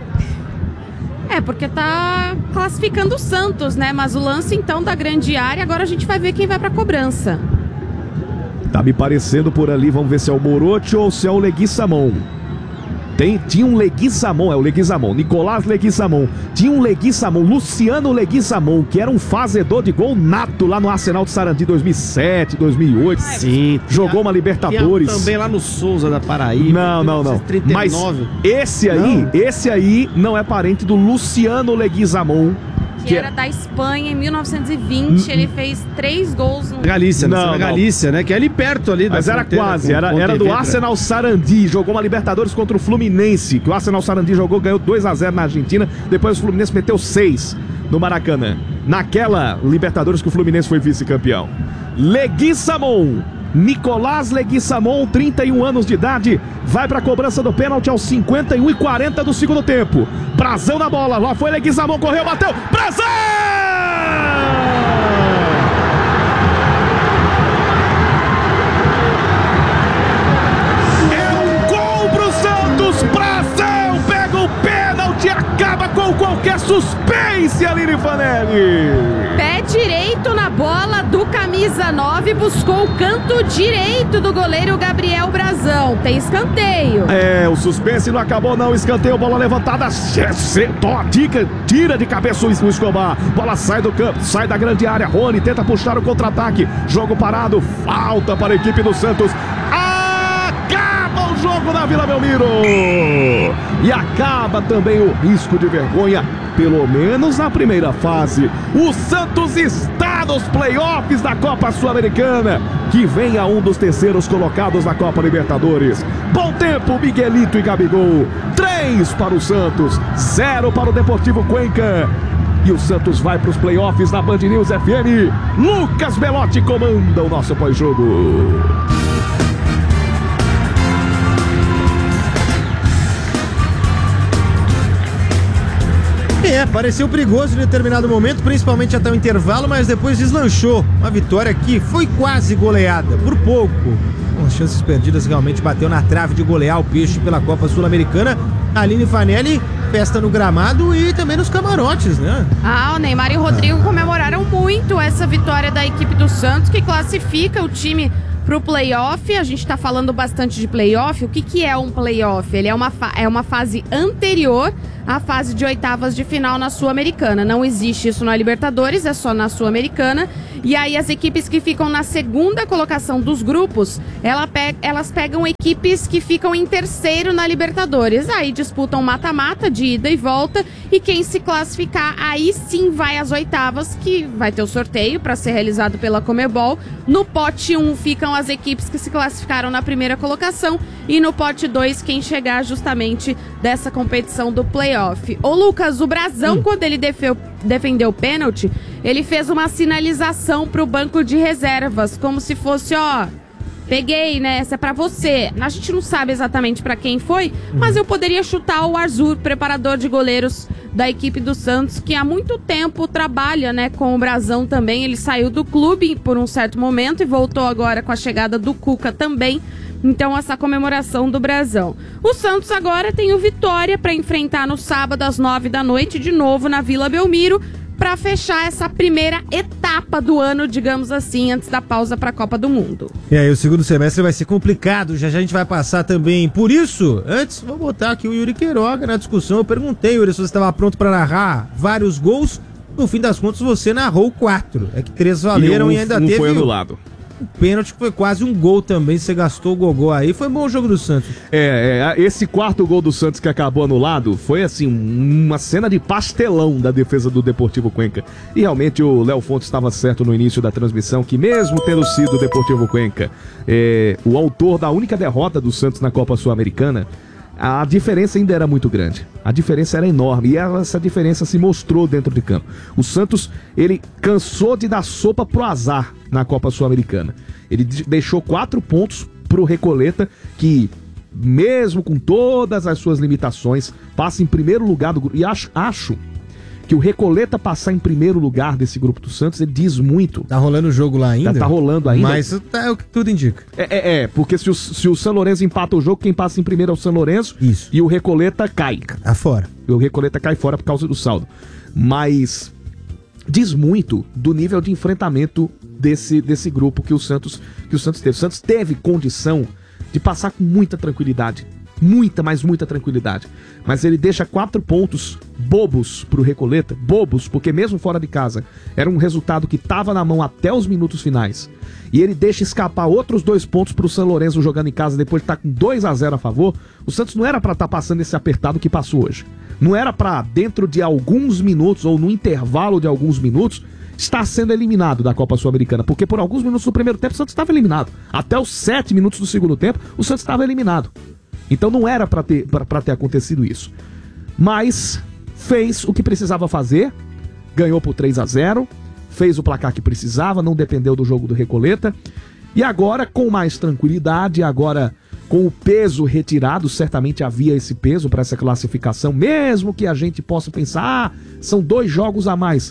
É, porque tá classificando o Santos, né? Mas o lance, então, da grande área, agora a gente vai ver quem vai pra cobrança. Tá me parecendo por ali, vamos ver se é o Morotti ou se é o Leguizamon. Tem, tinha um Leguizamon, é o Leguizamon, Nicolás Leguizamon. Tinha um Leguizamon, Luciano Leguizamon, que era um fazedor de gol nato lá no Arsenal de Sarandi dois mil e sete, dois mil e oito. Sim. Jogou uma Libertadores. Também lá no Souza da Paraíba. Não, não, não. trinta e nove. Mas esse aí, não. esse aí não é parente do Luciano Leguizamon. Que, que era da Espanha em mil novecentos e vinte, ele fez três gols no... Galícia, não, na Galícia, né? Que é ali perto ali da Mas era quase, era, era do Arsenal Sarandi, jogou uma Libertadores contra o Fluminense, que o Arsenal Sarandi jogou, ganhou dois a zero na Argentina, depois o Fluminense meteu seis no Maracanã. Naquela Libertadores que o Fluminense foi vice-campeão. Leguizamon, Nicolás Leguizamon, trinta e um anos de idade, vai para a cobrança do pênalti aos cinquenta e um e quarenta do segundo tempo. Brazão na bola, lá foi Leguizamon, correu, bateu, Brazão! É um gol pro Santos, Brazão pega o pênalti, acaba com qualquer suspense, Aline Fanelli. Pé direito na bola do camisa nove, buscou o canto direito do goleiro Gabriel Brazão. Tem escanteio. É, o suspense não acabou não, escanteio, bola levantada, dica, tira de cabeça o Escobar, bola sai do campo, sai da grande área, Rony tenta puxar o contra-ataque, jogo parado, falta para a equipe do Santos. Acaba o jogo na Vila Belmiro e acaba também o risco de vergonha, pelo menos na primeira fase. O Santos está nos playoffs da Copa Sul-Americana, que vem a um dos terceiros colocados na Copa Libertadores. Bom tempo, Miguelito e Gabigol. Três para o Santos, zero para o Deportivo Cuenca. E o Santos vai para os playoffs na Band News F M. Lucas Belotti comanda o nosso pós-jogo. É, pareceu perigoso em determinado momento, principalmente até o intervalo, mas depois deslanchou. Uma vitória que foi quase goleada, por pouco. Com chances perdidas, realmente bateu na trave de golear o Peixe pela Copa Sul-Americana. Aline Fanelli, festa no gramado e também nos camarotes, né? Ah, o Neymar e o Rodrigo ah. comemoraram muito essa vitória da equipe do Santos, que classifica o time pro playoff. A gente tá falando bastante de playoff. O que que é um playoff? Ele é uma, fa- é uma fase anterior a fase de oitavas de final na Sul-Americana. Não existe isso na Libertadores, é só na Sul-Americana. E aí as equipes que ficam na segunda colocação dos grupos, ela pe- elas pegam equipes que ficam em terceiro na Libertadores. Aí disputam mata-mata de ida e volta, e quem se classificar, aí sim vai às oitavas, que vai ter o sorteio para ser realizado pela Conmebol. No pote um ficam as equipes que se classificaram na primeira colocação, e no pote dois quem chegar justamente dessa competição do playoff. Ô Lucas, o Brazão, hum. quando ele defeu, defendeu o pênalti, ele fez uma sinalização pro banco de reservas, como se fosse, ó, peguei, né, essa é pra você. A gente não sabe exatamente pra quem foi, hum. mas eu poderia chutar o Arthur, preparador de goleiros da equipe do Santos, que há muito tempo trabalha, né, com o Brazão também. Ele saiu do clube por um certo momento e voltou agora com a chegada do Cuca também. Então, essa comemoração do Brazão. O Santos agora tem o Vitória para enfrentar no sábado às nove da noite, de novo na Vila Belmiro, para fechar essa primeira etapa do ano, digamos assim, antes da pausa para a Copa do Mundo. E aí, o segundo semestre vai ser complicado, já já a gente vai passar também por isso. Antes, vou botar aqui o Yuri Queiroga na discussão. Eu perguntei, Yuri, se você estava pronto para narrar vários gols. No fim das contas, você narrou quatro. É que três valeram e, um, e ainda um teve... foi anulado. O pênalti foi quase um gol também, você gastou o gogó aí, foi bom o jogo do Santos. É, é, esse quarto gol do Santos que acabou anulado foi assim, uma cena de pastelão da defesa do Deportivo Cuenca. E realmente o Léo Fontes estava certo no início da transmissão, que mesmo tendo sido o Deportivo Cuenca é, o autor da única derrota do Santos na Copa Sul-Americana, a diferença ainda era muito grande. A diferença era enorme e essa diferença se mostrou dentro de campo. O Santos, ele cansou de dar sopa pro azar na Copa Sul-Americana. Ele deixou quatro pontos pro Recoleta, que mesmo com todas as suas limitações, passa em primeiro lugar do grupo. E acho, acho que o Recoleta passar em primeiro lugar desse grupo do Santos, ele diz muito. Tá rolando o jogo lá ainda? Tá, tá rolando ainda. Mas tá, é o que tudo indica. É, é, é porque se o, se o São Lourenço empata o jogo, quem passa em primeiro é o São Lourenço. Isso. E o Recoleta cai. Tá fora. E o Recoleta cai fora por causa do saldo. Mas diz muito do nível de enfrentamento desse, desse grupo que o Santos, que o Santos teve. O Santos teve condição de passar com muita tranquilidade. Muita, mas muita tranquilidade. Mas ele deixa quatro pontos bobos pro Recoleta. Bobos, porque mesmo fora de casa era um resultado que estava na mão até os minutos finais. E ele deixa escapar outros dois pontos pro São Lourenço jogando em casa depois de estar com dois a zero a favor. O Santos não era para estar tá passando esse apertado que passou hoje. Não era para dentro de alguns minutos ou no intervalo de alguns minutos estar sendo eliminado da Copa Sul-Americana, porque por alguns minutos do primeiro tempo o Santos estava eliminado. Até os sete minutos do segundo tempo o Santos estava eliminado. Então não era para ter, pra, pra ter acontecido isso. Mas fez o que precisava fazer, ganhou por três a zero, fez o placar que precisava, não dependeu do jogo do Recoleta. E agora, com mais tranquilidade, agora com o peso retirado, certamente havia esse peso para essa classificação, mesmo que a gente possa pensar, ah, são dois jogos a mais.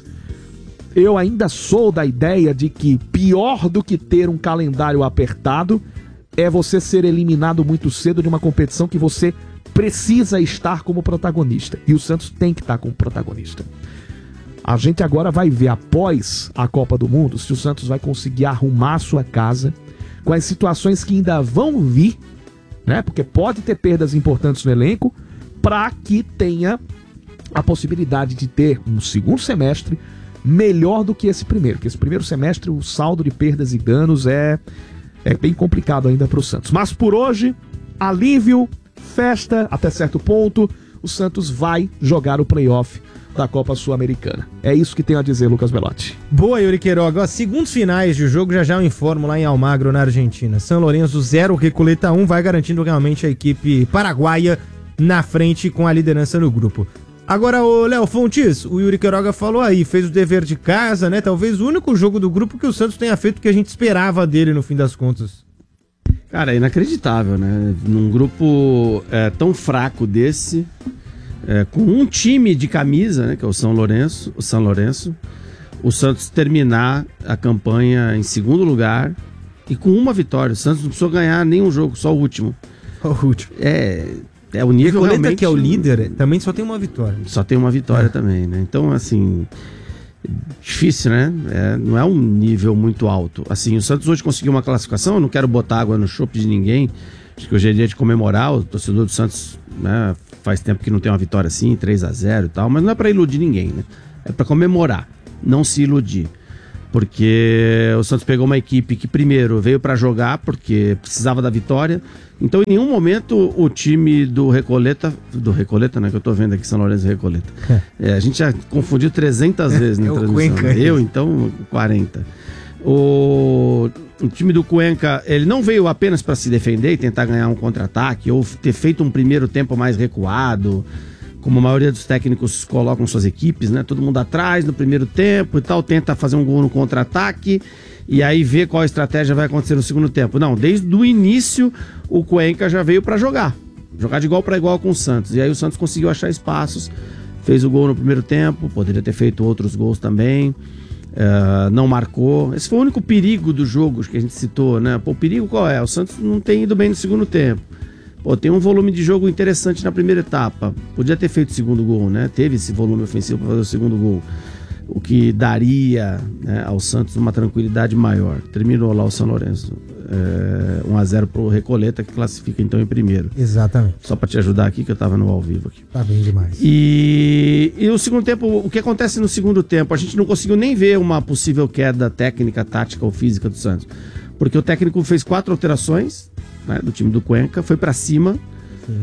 Eu ainda sou da ideia de que pior do que ter um calendário apertado é você ser eliminado muito cedo de uma competição que você precisa estar como protagonista. E o Santos tem que estar como protagonista. A gente agora vai ver, após a Copa do Mundo, se o Santos vai conseguir arrumar a sua casa com as situações que ainda vão vir, né? Porque pode ter perdas importantes no elenco, para que tenha a possibilidade de ter um segundo semestre melhor do que esse primeiro. Porque esse primeiro semestre, o saldo de perdas e danos é... É bem complicado ainda para o Santos. Mas por hoje, alívio, festa até certo ponto. O Santos vai jogar o playoff da Copa Sul-Americana. É isso que tenho a dizer, Lucas Belotti. Boa, Yuri Queiroga. Ó, segundos finais de jogo, já já eu informo lá em Almagro, na Argentina. São Lourenço zero, Recoleta um, vai garantindo realmente a equipe paraguaia na frente com a liderança no grupo. Agora, o Léo Fontes, o Yuri Queiroga falou aí, fez o dever de casa, né? Talvez o único jogo do grupo que o Santos tenha feito que a gente esperava dele no fim das contas. Cara, é inacreditável, né? Num grupo é, tão fraco desse, é, com um time de camisa, né? Que é o São Lourenço, o São Lourenço, o Santos terminar a campanha em segundo lugar e com uma vitória. O Santos não precisou ganhar nenhum jogo, só o último. O último. É... É o nível Recoleta, realmente... que é o líder, também só tem uma vitória. Só tem uma vitória é. também, né? Então, assim, difícil, né? É, não é um nível muito alto. Assim, o Santos hoje conseguiu uma classificação, eu não quero botar água no chope de ninguém, Acho que hoje é dia de comemorar. O torcedor do Santos, né, faz tempo que não tem uma vitória assim, três a zero e tal, mas não é pra iludir ninguém, né? É pra comemorar, não se iludir. Porque o Santos pegou uma equipe que primeiro veio pra jogar, porque precisava da vitória. Então em nenhum momento o time do Recoleta, do Recoleta, né, que eu tô vendo aqui, São Lourenço e Recoleta, é, a gente já confundiu trezentas vezes na transmissão, né? Eu então quarenta. O, o time do Cuenca, ele não veio apenas para se defender e tentar ganhar um contra-ataque ou ter feito um primeiro tempo mais recuado, como a maioria dos técnicos colocam suas equipes, né? Todo mundo atrás no primeiro tempo e tal, tenta fazer um gol no contra-ataque e aí vê qual estratégia vai acontecer no segundo tempo. Não, desde o início o Cuenca já veio para jogar, jogar de igual para igual com o Santos. E aí o Santos conseguiu achar espaços, fez o gol no primeiro tempo, poderia ter feito outros gols também. Uh, não marcou. Esse foi o único perigo do jogo que a gente citou, né? Pô, o perigo qual é? O Santos não tem ido bem no segundo tempo. Pô, tem um volume de jogo interessante na primeira etapa. Podia ter feito o segundo gol, né? Teve esse volume ofensivo para fazer o segundo gol. O que daria, né, ao Santos uma tranquilidade maior. Terminou lá o São Lourenço. É, um a zero pro Recoleta, que classifica então em primeiro. Exatamente. Só para te ajudar aqui, que eu tava no ao vivo aqui. Tá bem demais. E, e o segundo tempo, o que acontece no segundo tempo? A gente não conseguiu nem ver uma possível queda técnica, tática ou física do Santos. Porque o técnico fez quatro alterações, né, do time do Cuenca, foi para cima. Sim.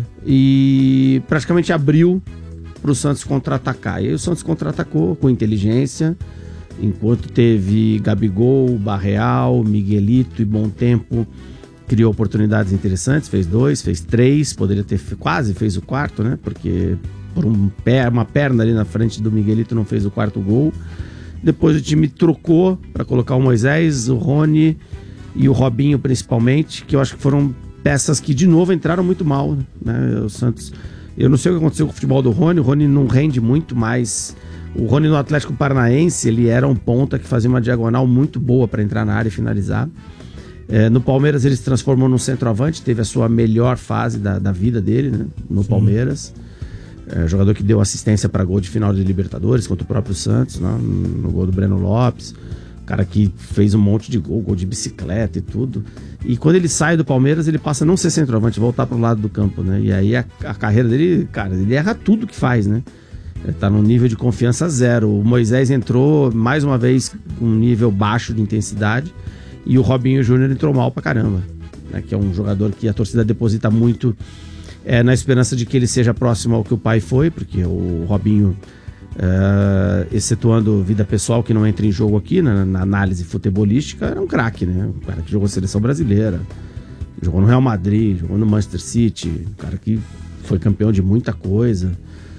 E praticamente abriu pro Santos contra-atacar. E aí o Santos contra-atacou com inteligência, enquanto teve Gabigol, Barreal, Miguelito e Bom Tempo, criou oportunidades interessantes, fez dois, fez três, poderia ter quase fez o quarto, né? Porque por um pé, uma perna ali na frente do Miguelito não fez o quarto gol. Depois o time trocou para colocar o Moisés, o Rony e o Robinho principalmente, que eu acho que foram peças que de novo entraram muito mal, né? O Santos, eu não sei o que aconteceu com o futebol do Rony, o Rony não rende muito mais. O Rony no Atlético Paranaense, ele era um ponta que fazia uma diagonal muito boa para entrar na área e finalizar. É, no Palmeiras ele se transformou num centroavante, teve a sua melhor fase da, da vida dele, né, no Sim. Palmeiras. É, jogador que deu assistência para gol de final de Libertadores contra o próprio Santos, né, no gol do Breno Lopes. Cara que fez um monte de gol, gol de bicicleta e tudo. E quando ele sai do Palmeiras, ele passa a não ser centroavante, voltar pro lado do campo, né? E aí a, a carreira dele, cara, ele erra tudo que faz, né? Ele tá num nível de confiança zero. O Moisés entrou, mais uma vez, com um nível baixo de intensidade. E o Robinho Júnior entrou mal pra caramba, né? Que é um jogador que a torcida deposita muito é, na esperança de que ele seja próximo ao que o pai foi, porque o Robinho... Uh, excetuando vida pessoal que não entra em jogo aqui na, na análise futebolística, era um craque, né? Um cara que jogou a seleção brasileira, jogou no Real Madrid, jogou no Manchester City, um cara que foi campeão de muita coisa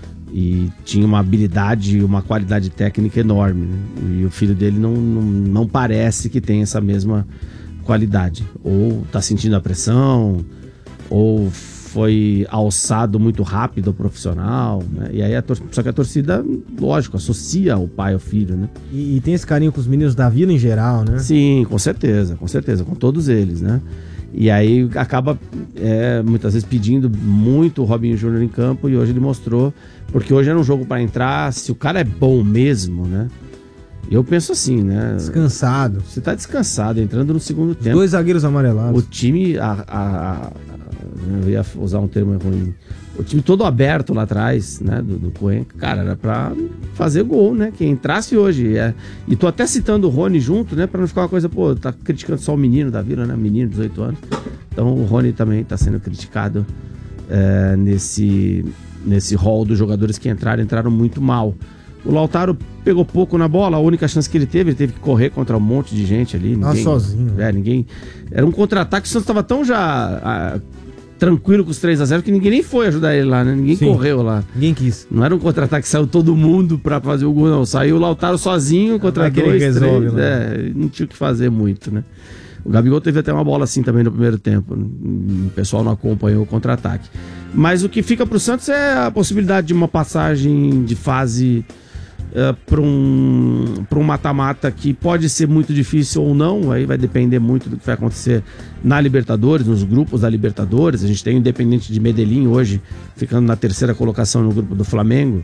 e tinha uma habilidade e uma qualidade técnica enorme, né? E o filho dele não, não, não parece que tem essa mesma qualidade, ou tá sentindo a pressão, ou foi alçado muito rápido ao profissional, né? E aí a tor- só que a torcida, lógico, associa o pai ao filho, né? E, e tem esse carinho com os meninos da vila em geral, né? Sim, com certeza, com certeza, com todos eles, né? E aí acaba é, muitas vezes pedindo muito o Robinho Júnior em campo, e hoje ele mostrou, porque hoje era um jogo para entrar, se o cara é bom mesmo, né? Eu penso assim, né? Descansado. Você tá descansado, entrando no segundo tempo. Dois zagueiros amarelados. O time, a, a, a, eu ia usar um termo ruim, o time todo aberto lá atrás, né, do, do Cuenca, cara, era pra fazer gol, né, quem entrasse hoje, é, e tô até citando o Rony junto, né, pra não ficar uma coisa, pô, tá criticando só o menino da vila, né, menino de dezoito anos, então o Rony também tá sendo criticado é, nesse, nesse hall dos jogadores que entraram, entraram muito mal. O Lautaro pegou pouco na bola, a única chance que ele teve, ele teve que correr contra um monte de gente ali. Ninguém, ah, sozinho. É, ninguém, era um contra-ataque, o Santos tava tão já... A, tranquilo com os três a zero, que ninguém nem foi ajudar ele lá, né? Ninguém Sim. correu lá. Ninguém quis. Não era um contra-ataque que saiu todo mundo pra fazer o gol, não. Saiu o Lautaro sozinho contra dois, resolve, três. É, não tinha o que fazer muito, né? O Gabigol teve até uma bola assim também no primeiro tempo. O pessoal não acompanhou o contra-ataque. Mas o que fica pro Santos é a possibilidade de uma passagem de fase uh, para um, para um mata-mata que pode ser muito difícil ou não. Aí vai depender muito do que vai acontecer na Libertadores, nos grupos da Libertadores. A gente tem o Independente de Medellín hoje ficando na terceira colocação no grupo do Flamengo,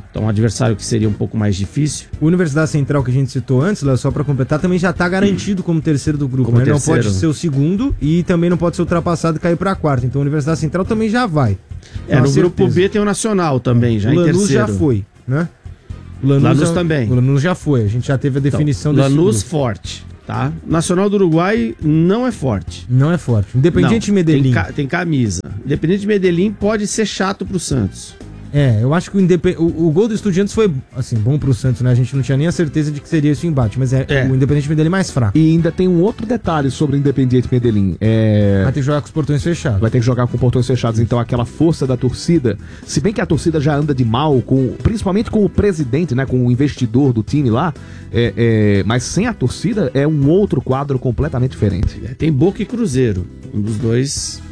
Então, um adversário que seria um pouco mais difícil. O Universidade Central que a gente citou antes, Léo, só pra completar, também já tá garantido como terceiro do grupo. Como Né? Não terceiro. pode ser o segundo e também não pode ser ultrapassado e cair pra quarto. Então, a Universidade Central também já vai. É, Com no certeza. grupo B tem o Nacional também, já o em Lanús terceiro. já foi, né? O Lanús já, também. O Lanús já foi, a gente já teve a definição então, desse Lanús grupo. forte, tá? Nacional do Uruguai não é forte. Não é forte. Independiente de Não, Medellín. Tem, ca- tem camisa. Independente de Medellín pode ser chato pro Santos. É, eu acho que o, independ... o, o gol do Estudiantes foi, assim, bom pro Santos, né? A gente não tinha nem a certeza de que seria esse o embate, mas é, É. o Independente Medellín mais fraco. E ainda tem um outro detalhe sobre o Independiente Medellín. É... Vai ter que jogar com os portões fechados. Vai ter que jogar com portões fechados, então aquela força da torcida, se bem que a torcida já anda de mal, com, principalmente com o presidente, né, com o investidor do time lá, é, é, mas sem a torcida é um outro quadro completamente diferente. É, tem Boca e Cruzeiro. Um dos dois.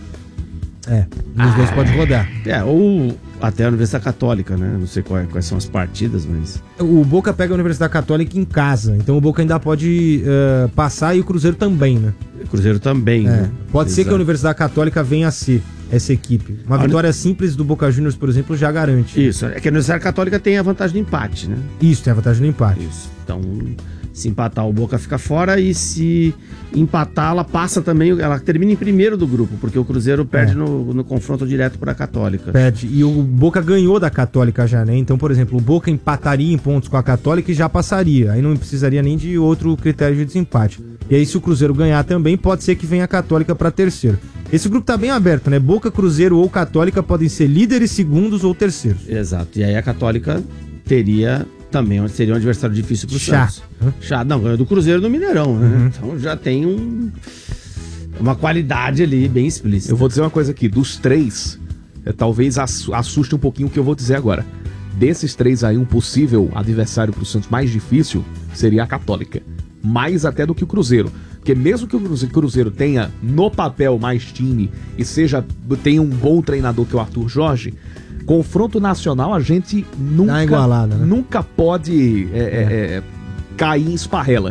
É, um dos dois pode rodar. É, ou até a Universidade Católica, né? Não sei qual é- quais são as partidas, mas. O Boca pega a Universidade Católica em casa, então o Boca ainda pode eh, passar e o Cruzeiro também, né? O Cruzeiro também, É, né? pode ser que a Exato. Universidade Católica venha a ser essa equipe. Uma A uni- vitória simples do Boca Juniors, por exemplo, já garante. Isso, é que a Universidade Católica tem a vantagem do empate, né? Isso, tem a vantagem do empate. Isso. Então, se empatar, o Boca fica fora e se empatar, ela passa também, ela termina em primeiro do grupo, porque o Cruzeiro perde É. no, no confronto direto para a Católica. Perde. E o Boca ganhou da Católica já, né? Então, por exemplo, o Boca empataria em pontos com a Católica e já passaria. Aí não precisaria nem de outro critério de desempate. E aí, se o Cruzeiro ganhar também, pode ser que venha a Católica para terceiro. Esse grupo tá bem aberto, né? Boca, Cruzeiro ou Católica podem ser líderes, segundos ou terceiros. Exato. E aí a Católica teria também, seria um adversário difícil pro Chato, Santos. né? Chato. Não, ganhou do Cruzeiro no Mineirão, né? Uhum. Então já tem um, uma qualidade ali bem explícita. Eu vou dizer uma coisa aqui, dos três, é, talvez ass- assuste um pouquinho o que eu vou dizer agora. Desses três aí, um possível adversário pro Santos mais difícil seria a Católica. Mais até do que o Cruzeiro. Porque mesmo que o Cruze- Cruzeiro tenha no papel mais time e seja tenha um bom treinador que é o Arthur Jorge, confronto nacional a gente nunca, uma igualada, né? nunca pode é, é, é, cair em esparrela.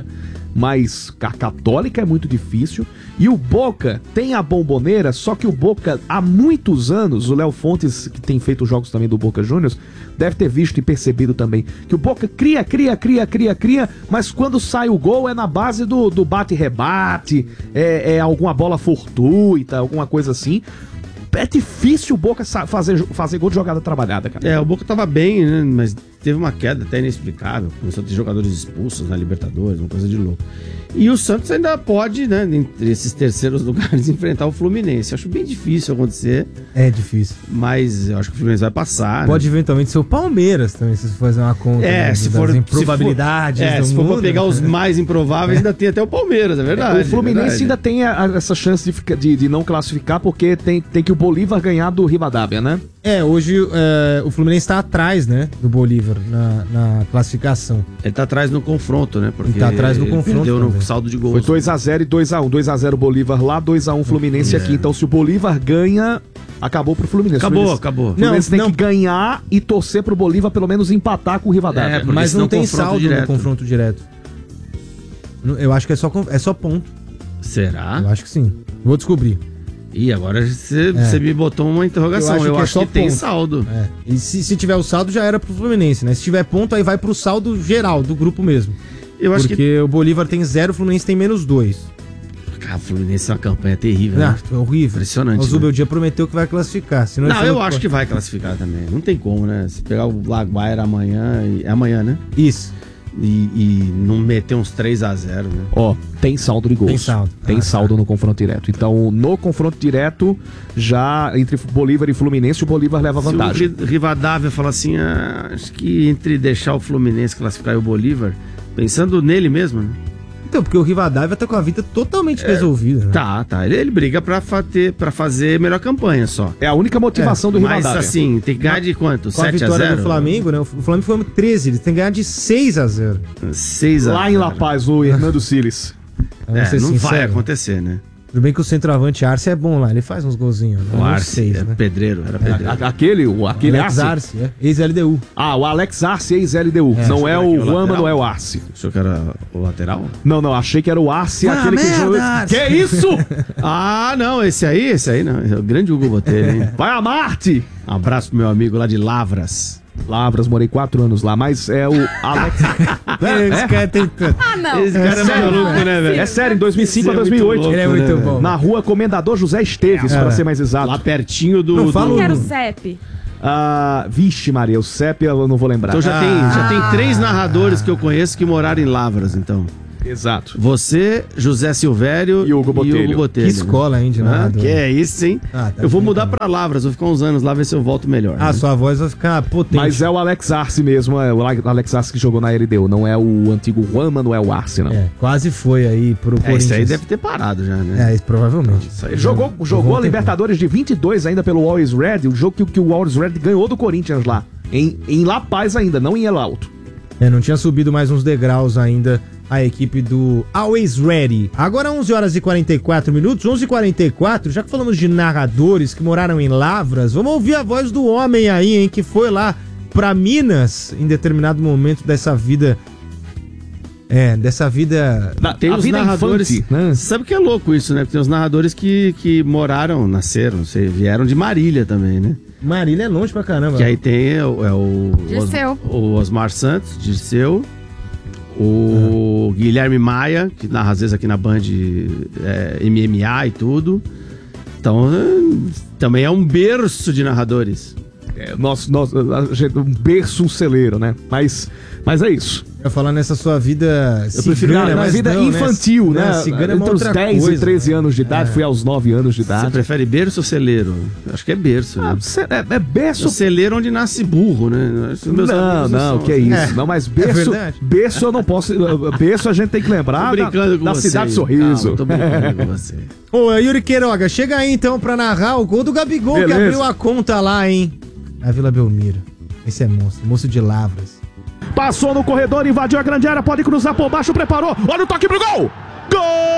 Mas a Católica é muito difícil. E o Boca tem a bomboneira, só que o Boca, há muitos anos, o Léo Fontes, que tem feito jogos também do Boca Juniors, deve ter visto e percebido também que o Boca cria, cria, cria, cria, cria, mas quando sai o gol é na base do, do bate-rebate, é, é alguma bola fortuita, alguma coisa assim. É difícil o Boca sa- fazer, fazer gol de jogada trabalhada, cara. É, o Boca tava bem, né? Mas teve uma queda até inexplicável. Começou a ter jogadores expulsos na Libertadores, uma coisa de louco. E o Santos ainda pode, né, entre esses terceiros lugares, enfrentar o Fluminense. Eu acho bem difícil acontecer, É difícil. mas eu acho que o Fluminense vai passar. Pode né? eventualmente ser o Palmeiras também, se você fazer uma conta É, né, se das for. improbabilidades se for, é, do se for pra mundo. pegar os mais improváveis, ainda tem até o Palmeiras, é verdade. o Fluminense é verdade. ainda tem a- a- essa chance de, ficar- de, de não classificar, porque tem, tem que o Bolívar ganhar do Rivadavia, né? É, hoje é, o Fluminense tá atrás, né, do Bolívar na, na classificação. Ele tá atrás no confronto, né? Porque Ele tá atrás no ele confronto perdeu no também. saldo de gols. Foi dois a zero e dois a um. dois a zero Bolívar lá, dois a um Fluminense É. aqui. Então, se o Bolívar ganha, acabou pro Fluminense. Acabou, Fluminense, acabou. O Fluminense Não, tem não. que ganhar e torcer pro Bolívar pelo menos empatar com o Rivadavia. É, porque Mas não senão tem confronto saldo direto. no confronto direto. Eu acho que é só, con- é só ponto. Será? Eu acho que sim. Vou descobrir. Ih, agora você, É. você me botou uma interrogação. Eu acho Eu que é acho só que tem ponto. saldo. É. E se, se tiver o saldo, já era pro Fluminense, né? Se tiver ponto, aí vai pro saldo geral do grupo mesmo. Eu acho Porque que. o Bolívar tem zero, o Fluminense tem menos dois. Cara, o Fluminense é uma campanha terrível, Ah, né? é horrível. Impressionante, O Zubel né? Dia prometeu que vai classificar. Senão ele Não, falou eu que acho pode. que vai classificar também. Não tem como, né? Se pegar o Laguaira amanhã. E... É amanhã, né? Isso. E, e não meter uns três a zero, né? Ó, tem saldo de gols. Tem saldo. Tem Ah, saldo no confronto direto. Então, no confronto direto, já entre Bolívar e Fluminense, o Bolívar leva vantagem. Se o Ri- Rivadavia fala assim, ah, acho que entre deixar o Fluminense classificar e o Bolívar, pensando nele mesmo, né? Então, porque o Rivadavia tá com a vida totalmente resolvida. Né? Tá, tá. Ele, ele briga pra, fazer, pra fazer melhor campanha só. É a única motivação do Mas Rivadavia. assim, tem que ganhar de quanto? Com a sete a vitória zero? do Flamengo, né? O Flamengo foi treze, ele tem que ganhar de seis a zero. seis a zero. Lá em La Paz, o Hernando Siles. Vamos É, ser não vai sinceros. acontecer, né? Tudo bem que o centroavante Arce é bom lá, ele faz uns golzinhos. né? O Uns Arce, seis, é né? pedreiro, era pedreiro. A- Aquele, o, aquele Alex Arce. Arce, é. Ex-L D U. Ah, o Alex Arce, ex-L D U. É, não achei é que o era o Juan lateral. Manuel Arce. Achou que era o lateral? Não, não, achei que era o Arce, Ah, aquele que merda, jogou. Arce. Que isso? Ah, não, esse aí, esse aí não. É o grande Hugo Botelho, hein? Vai a Marte! Um abraço pro meu amigo lá de Lavras. Lavras, morei quatro anos lá, mas é o Alex... Esse cara tem tanto. Ah, não. Esse cara é sério, maluco, né, velho? É sério, em dois mil e cinco a Esse é dois mil e oito. muito Ele é louco, muito né, bom. velho? Na rua Comendador José Esteves, É. para ser mais exato. Lá pertinho do... Não do- fala o- Eu quero o C E P. Ah, vixe, Maria, o C E P eu não vou lembrar. Então já, Ah. tem, já tem três narradores que eu conheço que moraram em Lavras, então. Exato. Você, José Silvério E Hugo Botelho. Hugo Botelho, Que escola, hein, de né? Ah, narrador. que é isso, hein? Ah, tá eu vou brincando. mudar pra Lavras, vou ficar uns anos lá, ver se eu volto melhor. Ah, né? sua voz vai ficar potente. Mas é o Alex Arce mesmo, é o Alex Arce que jogou na L D U, não é o antigo Juan Manuel Arce, não. É, quase foi aí pro É, Corinthians. isso aí deve ter parado já, né? É, isso provavelmente. Isso aí Jogou, Eu jogou vou a ter- Libertadores de vinte e dois ainda pelo Always Red, o jogo que, que o Always Red ganhou do Corinthians lá, em, em La Paz ainda, não em El Alto. É, não tinha subido mais uns degraus ainda a equipe do Always Ready. Agora onze horas e quarenta e quatro minutos, onze e quarenta e quatro, já que falamos de narradores que moraram em Lavras, vamos ouvir a voz do homem aí, hein, que foi lá pra Minas em determinado momento dessa vida... É, dessa vida... Na- Tem a os vida narradores. infante, né? Sabe que é louco isso, né? Porque tem os narradores que, que moraram, nasceram, sei, vieram de Marília também, né? Marília é longe pra caramba. Que aí tem é o, é o, Dirceu. Os, o Osmar Santos, Dirceu, o Guilherme Maia, que narra às vezes aqui na Band é, M M A e tudo. Então, é, também é um berço de narradores. É, nosso, nosso, a gente- um berço, um celeiro, né? Mas, mas é isso. Eu falar nessa sua vida Eu prefiro cigana, na, na mas vida não, infantil, né? Não, cigana é uma Entre os outra dez coisa, e treze né? anos de idade, É. fui aos nove anos de Você idade. prefere berço ou celeiro? Acho que é berço, né? Ah, cê- é, é O berço. celeiro onde nasce burro, né? Os meus Não, amigos não, são que é assim. isso. Não, mas berço, verdade. berço eu não posso. Berço a gente tem que lembrar Tô brincando da, com da você. Cidade Yuri. Sorriso. Calma, tô brincando com você. Ô, Yuri Queiroga, chega aí então pra narrar o gol do Gabigol, Beleza. que abriu a conta lá, hein? Na Vila Belmiro. Esse é monstro, moço de Lavras. Passou no corredor, invadiu a grande área, pode cruzar por baixo, preparou. Olha o toque pro gol! Gol!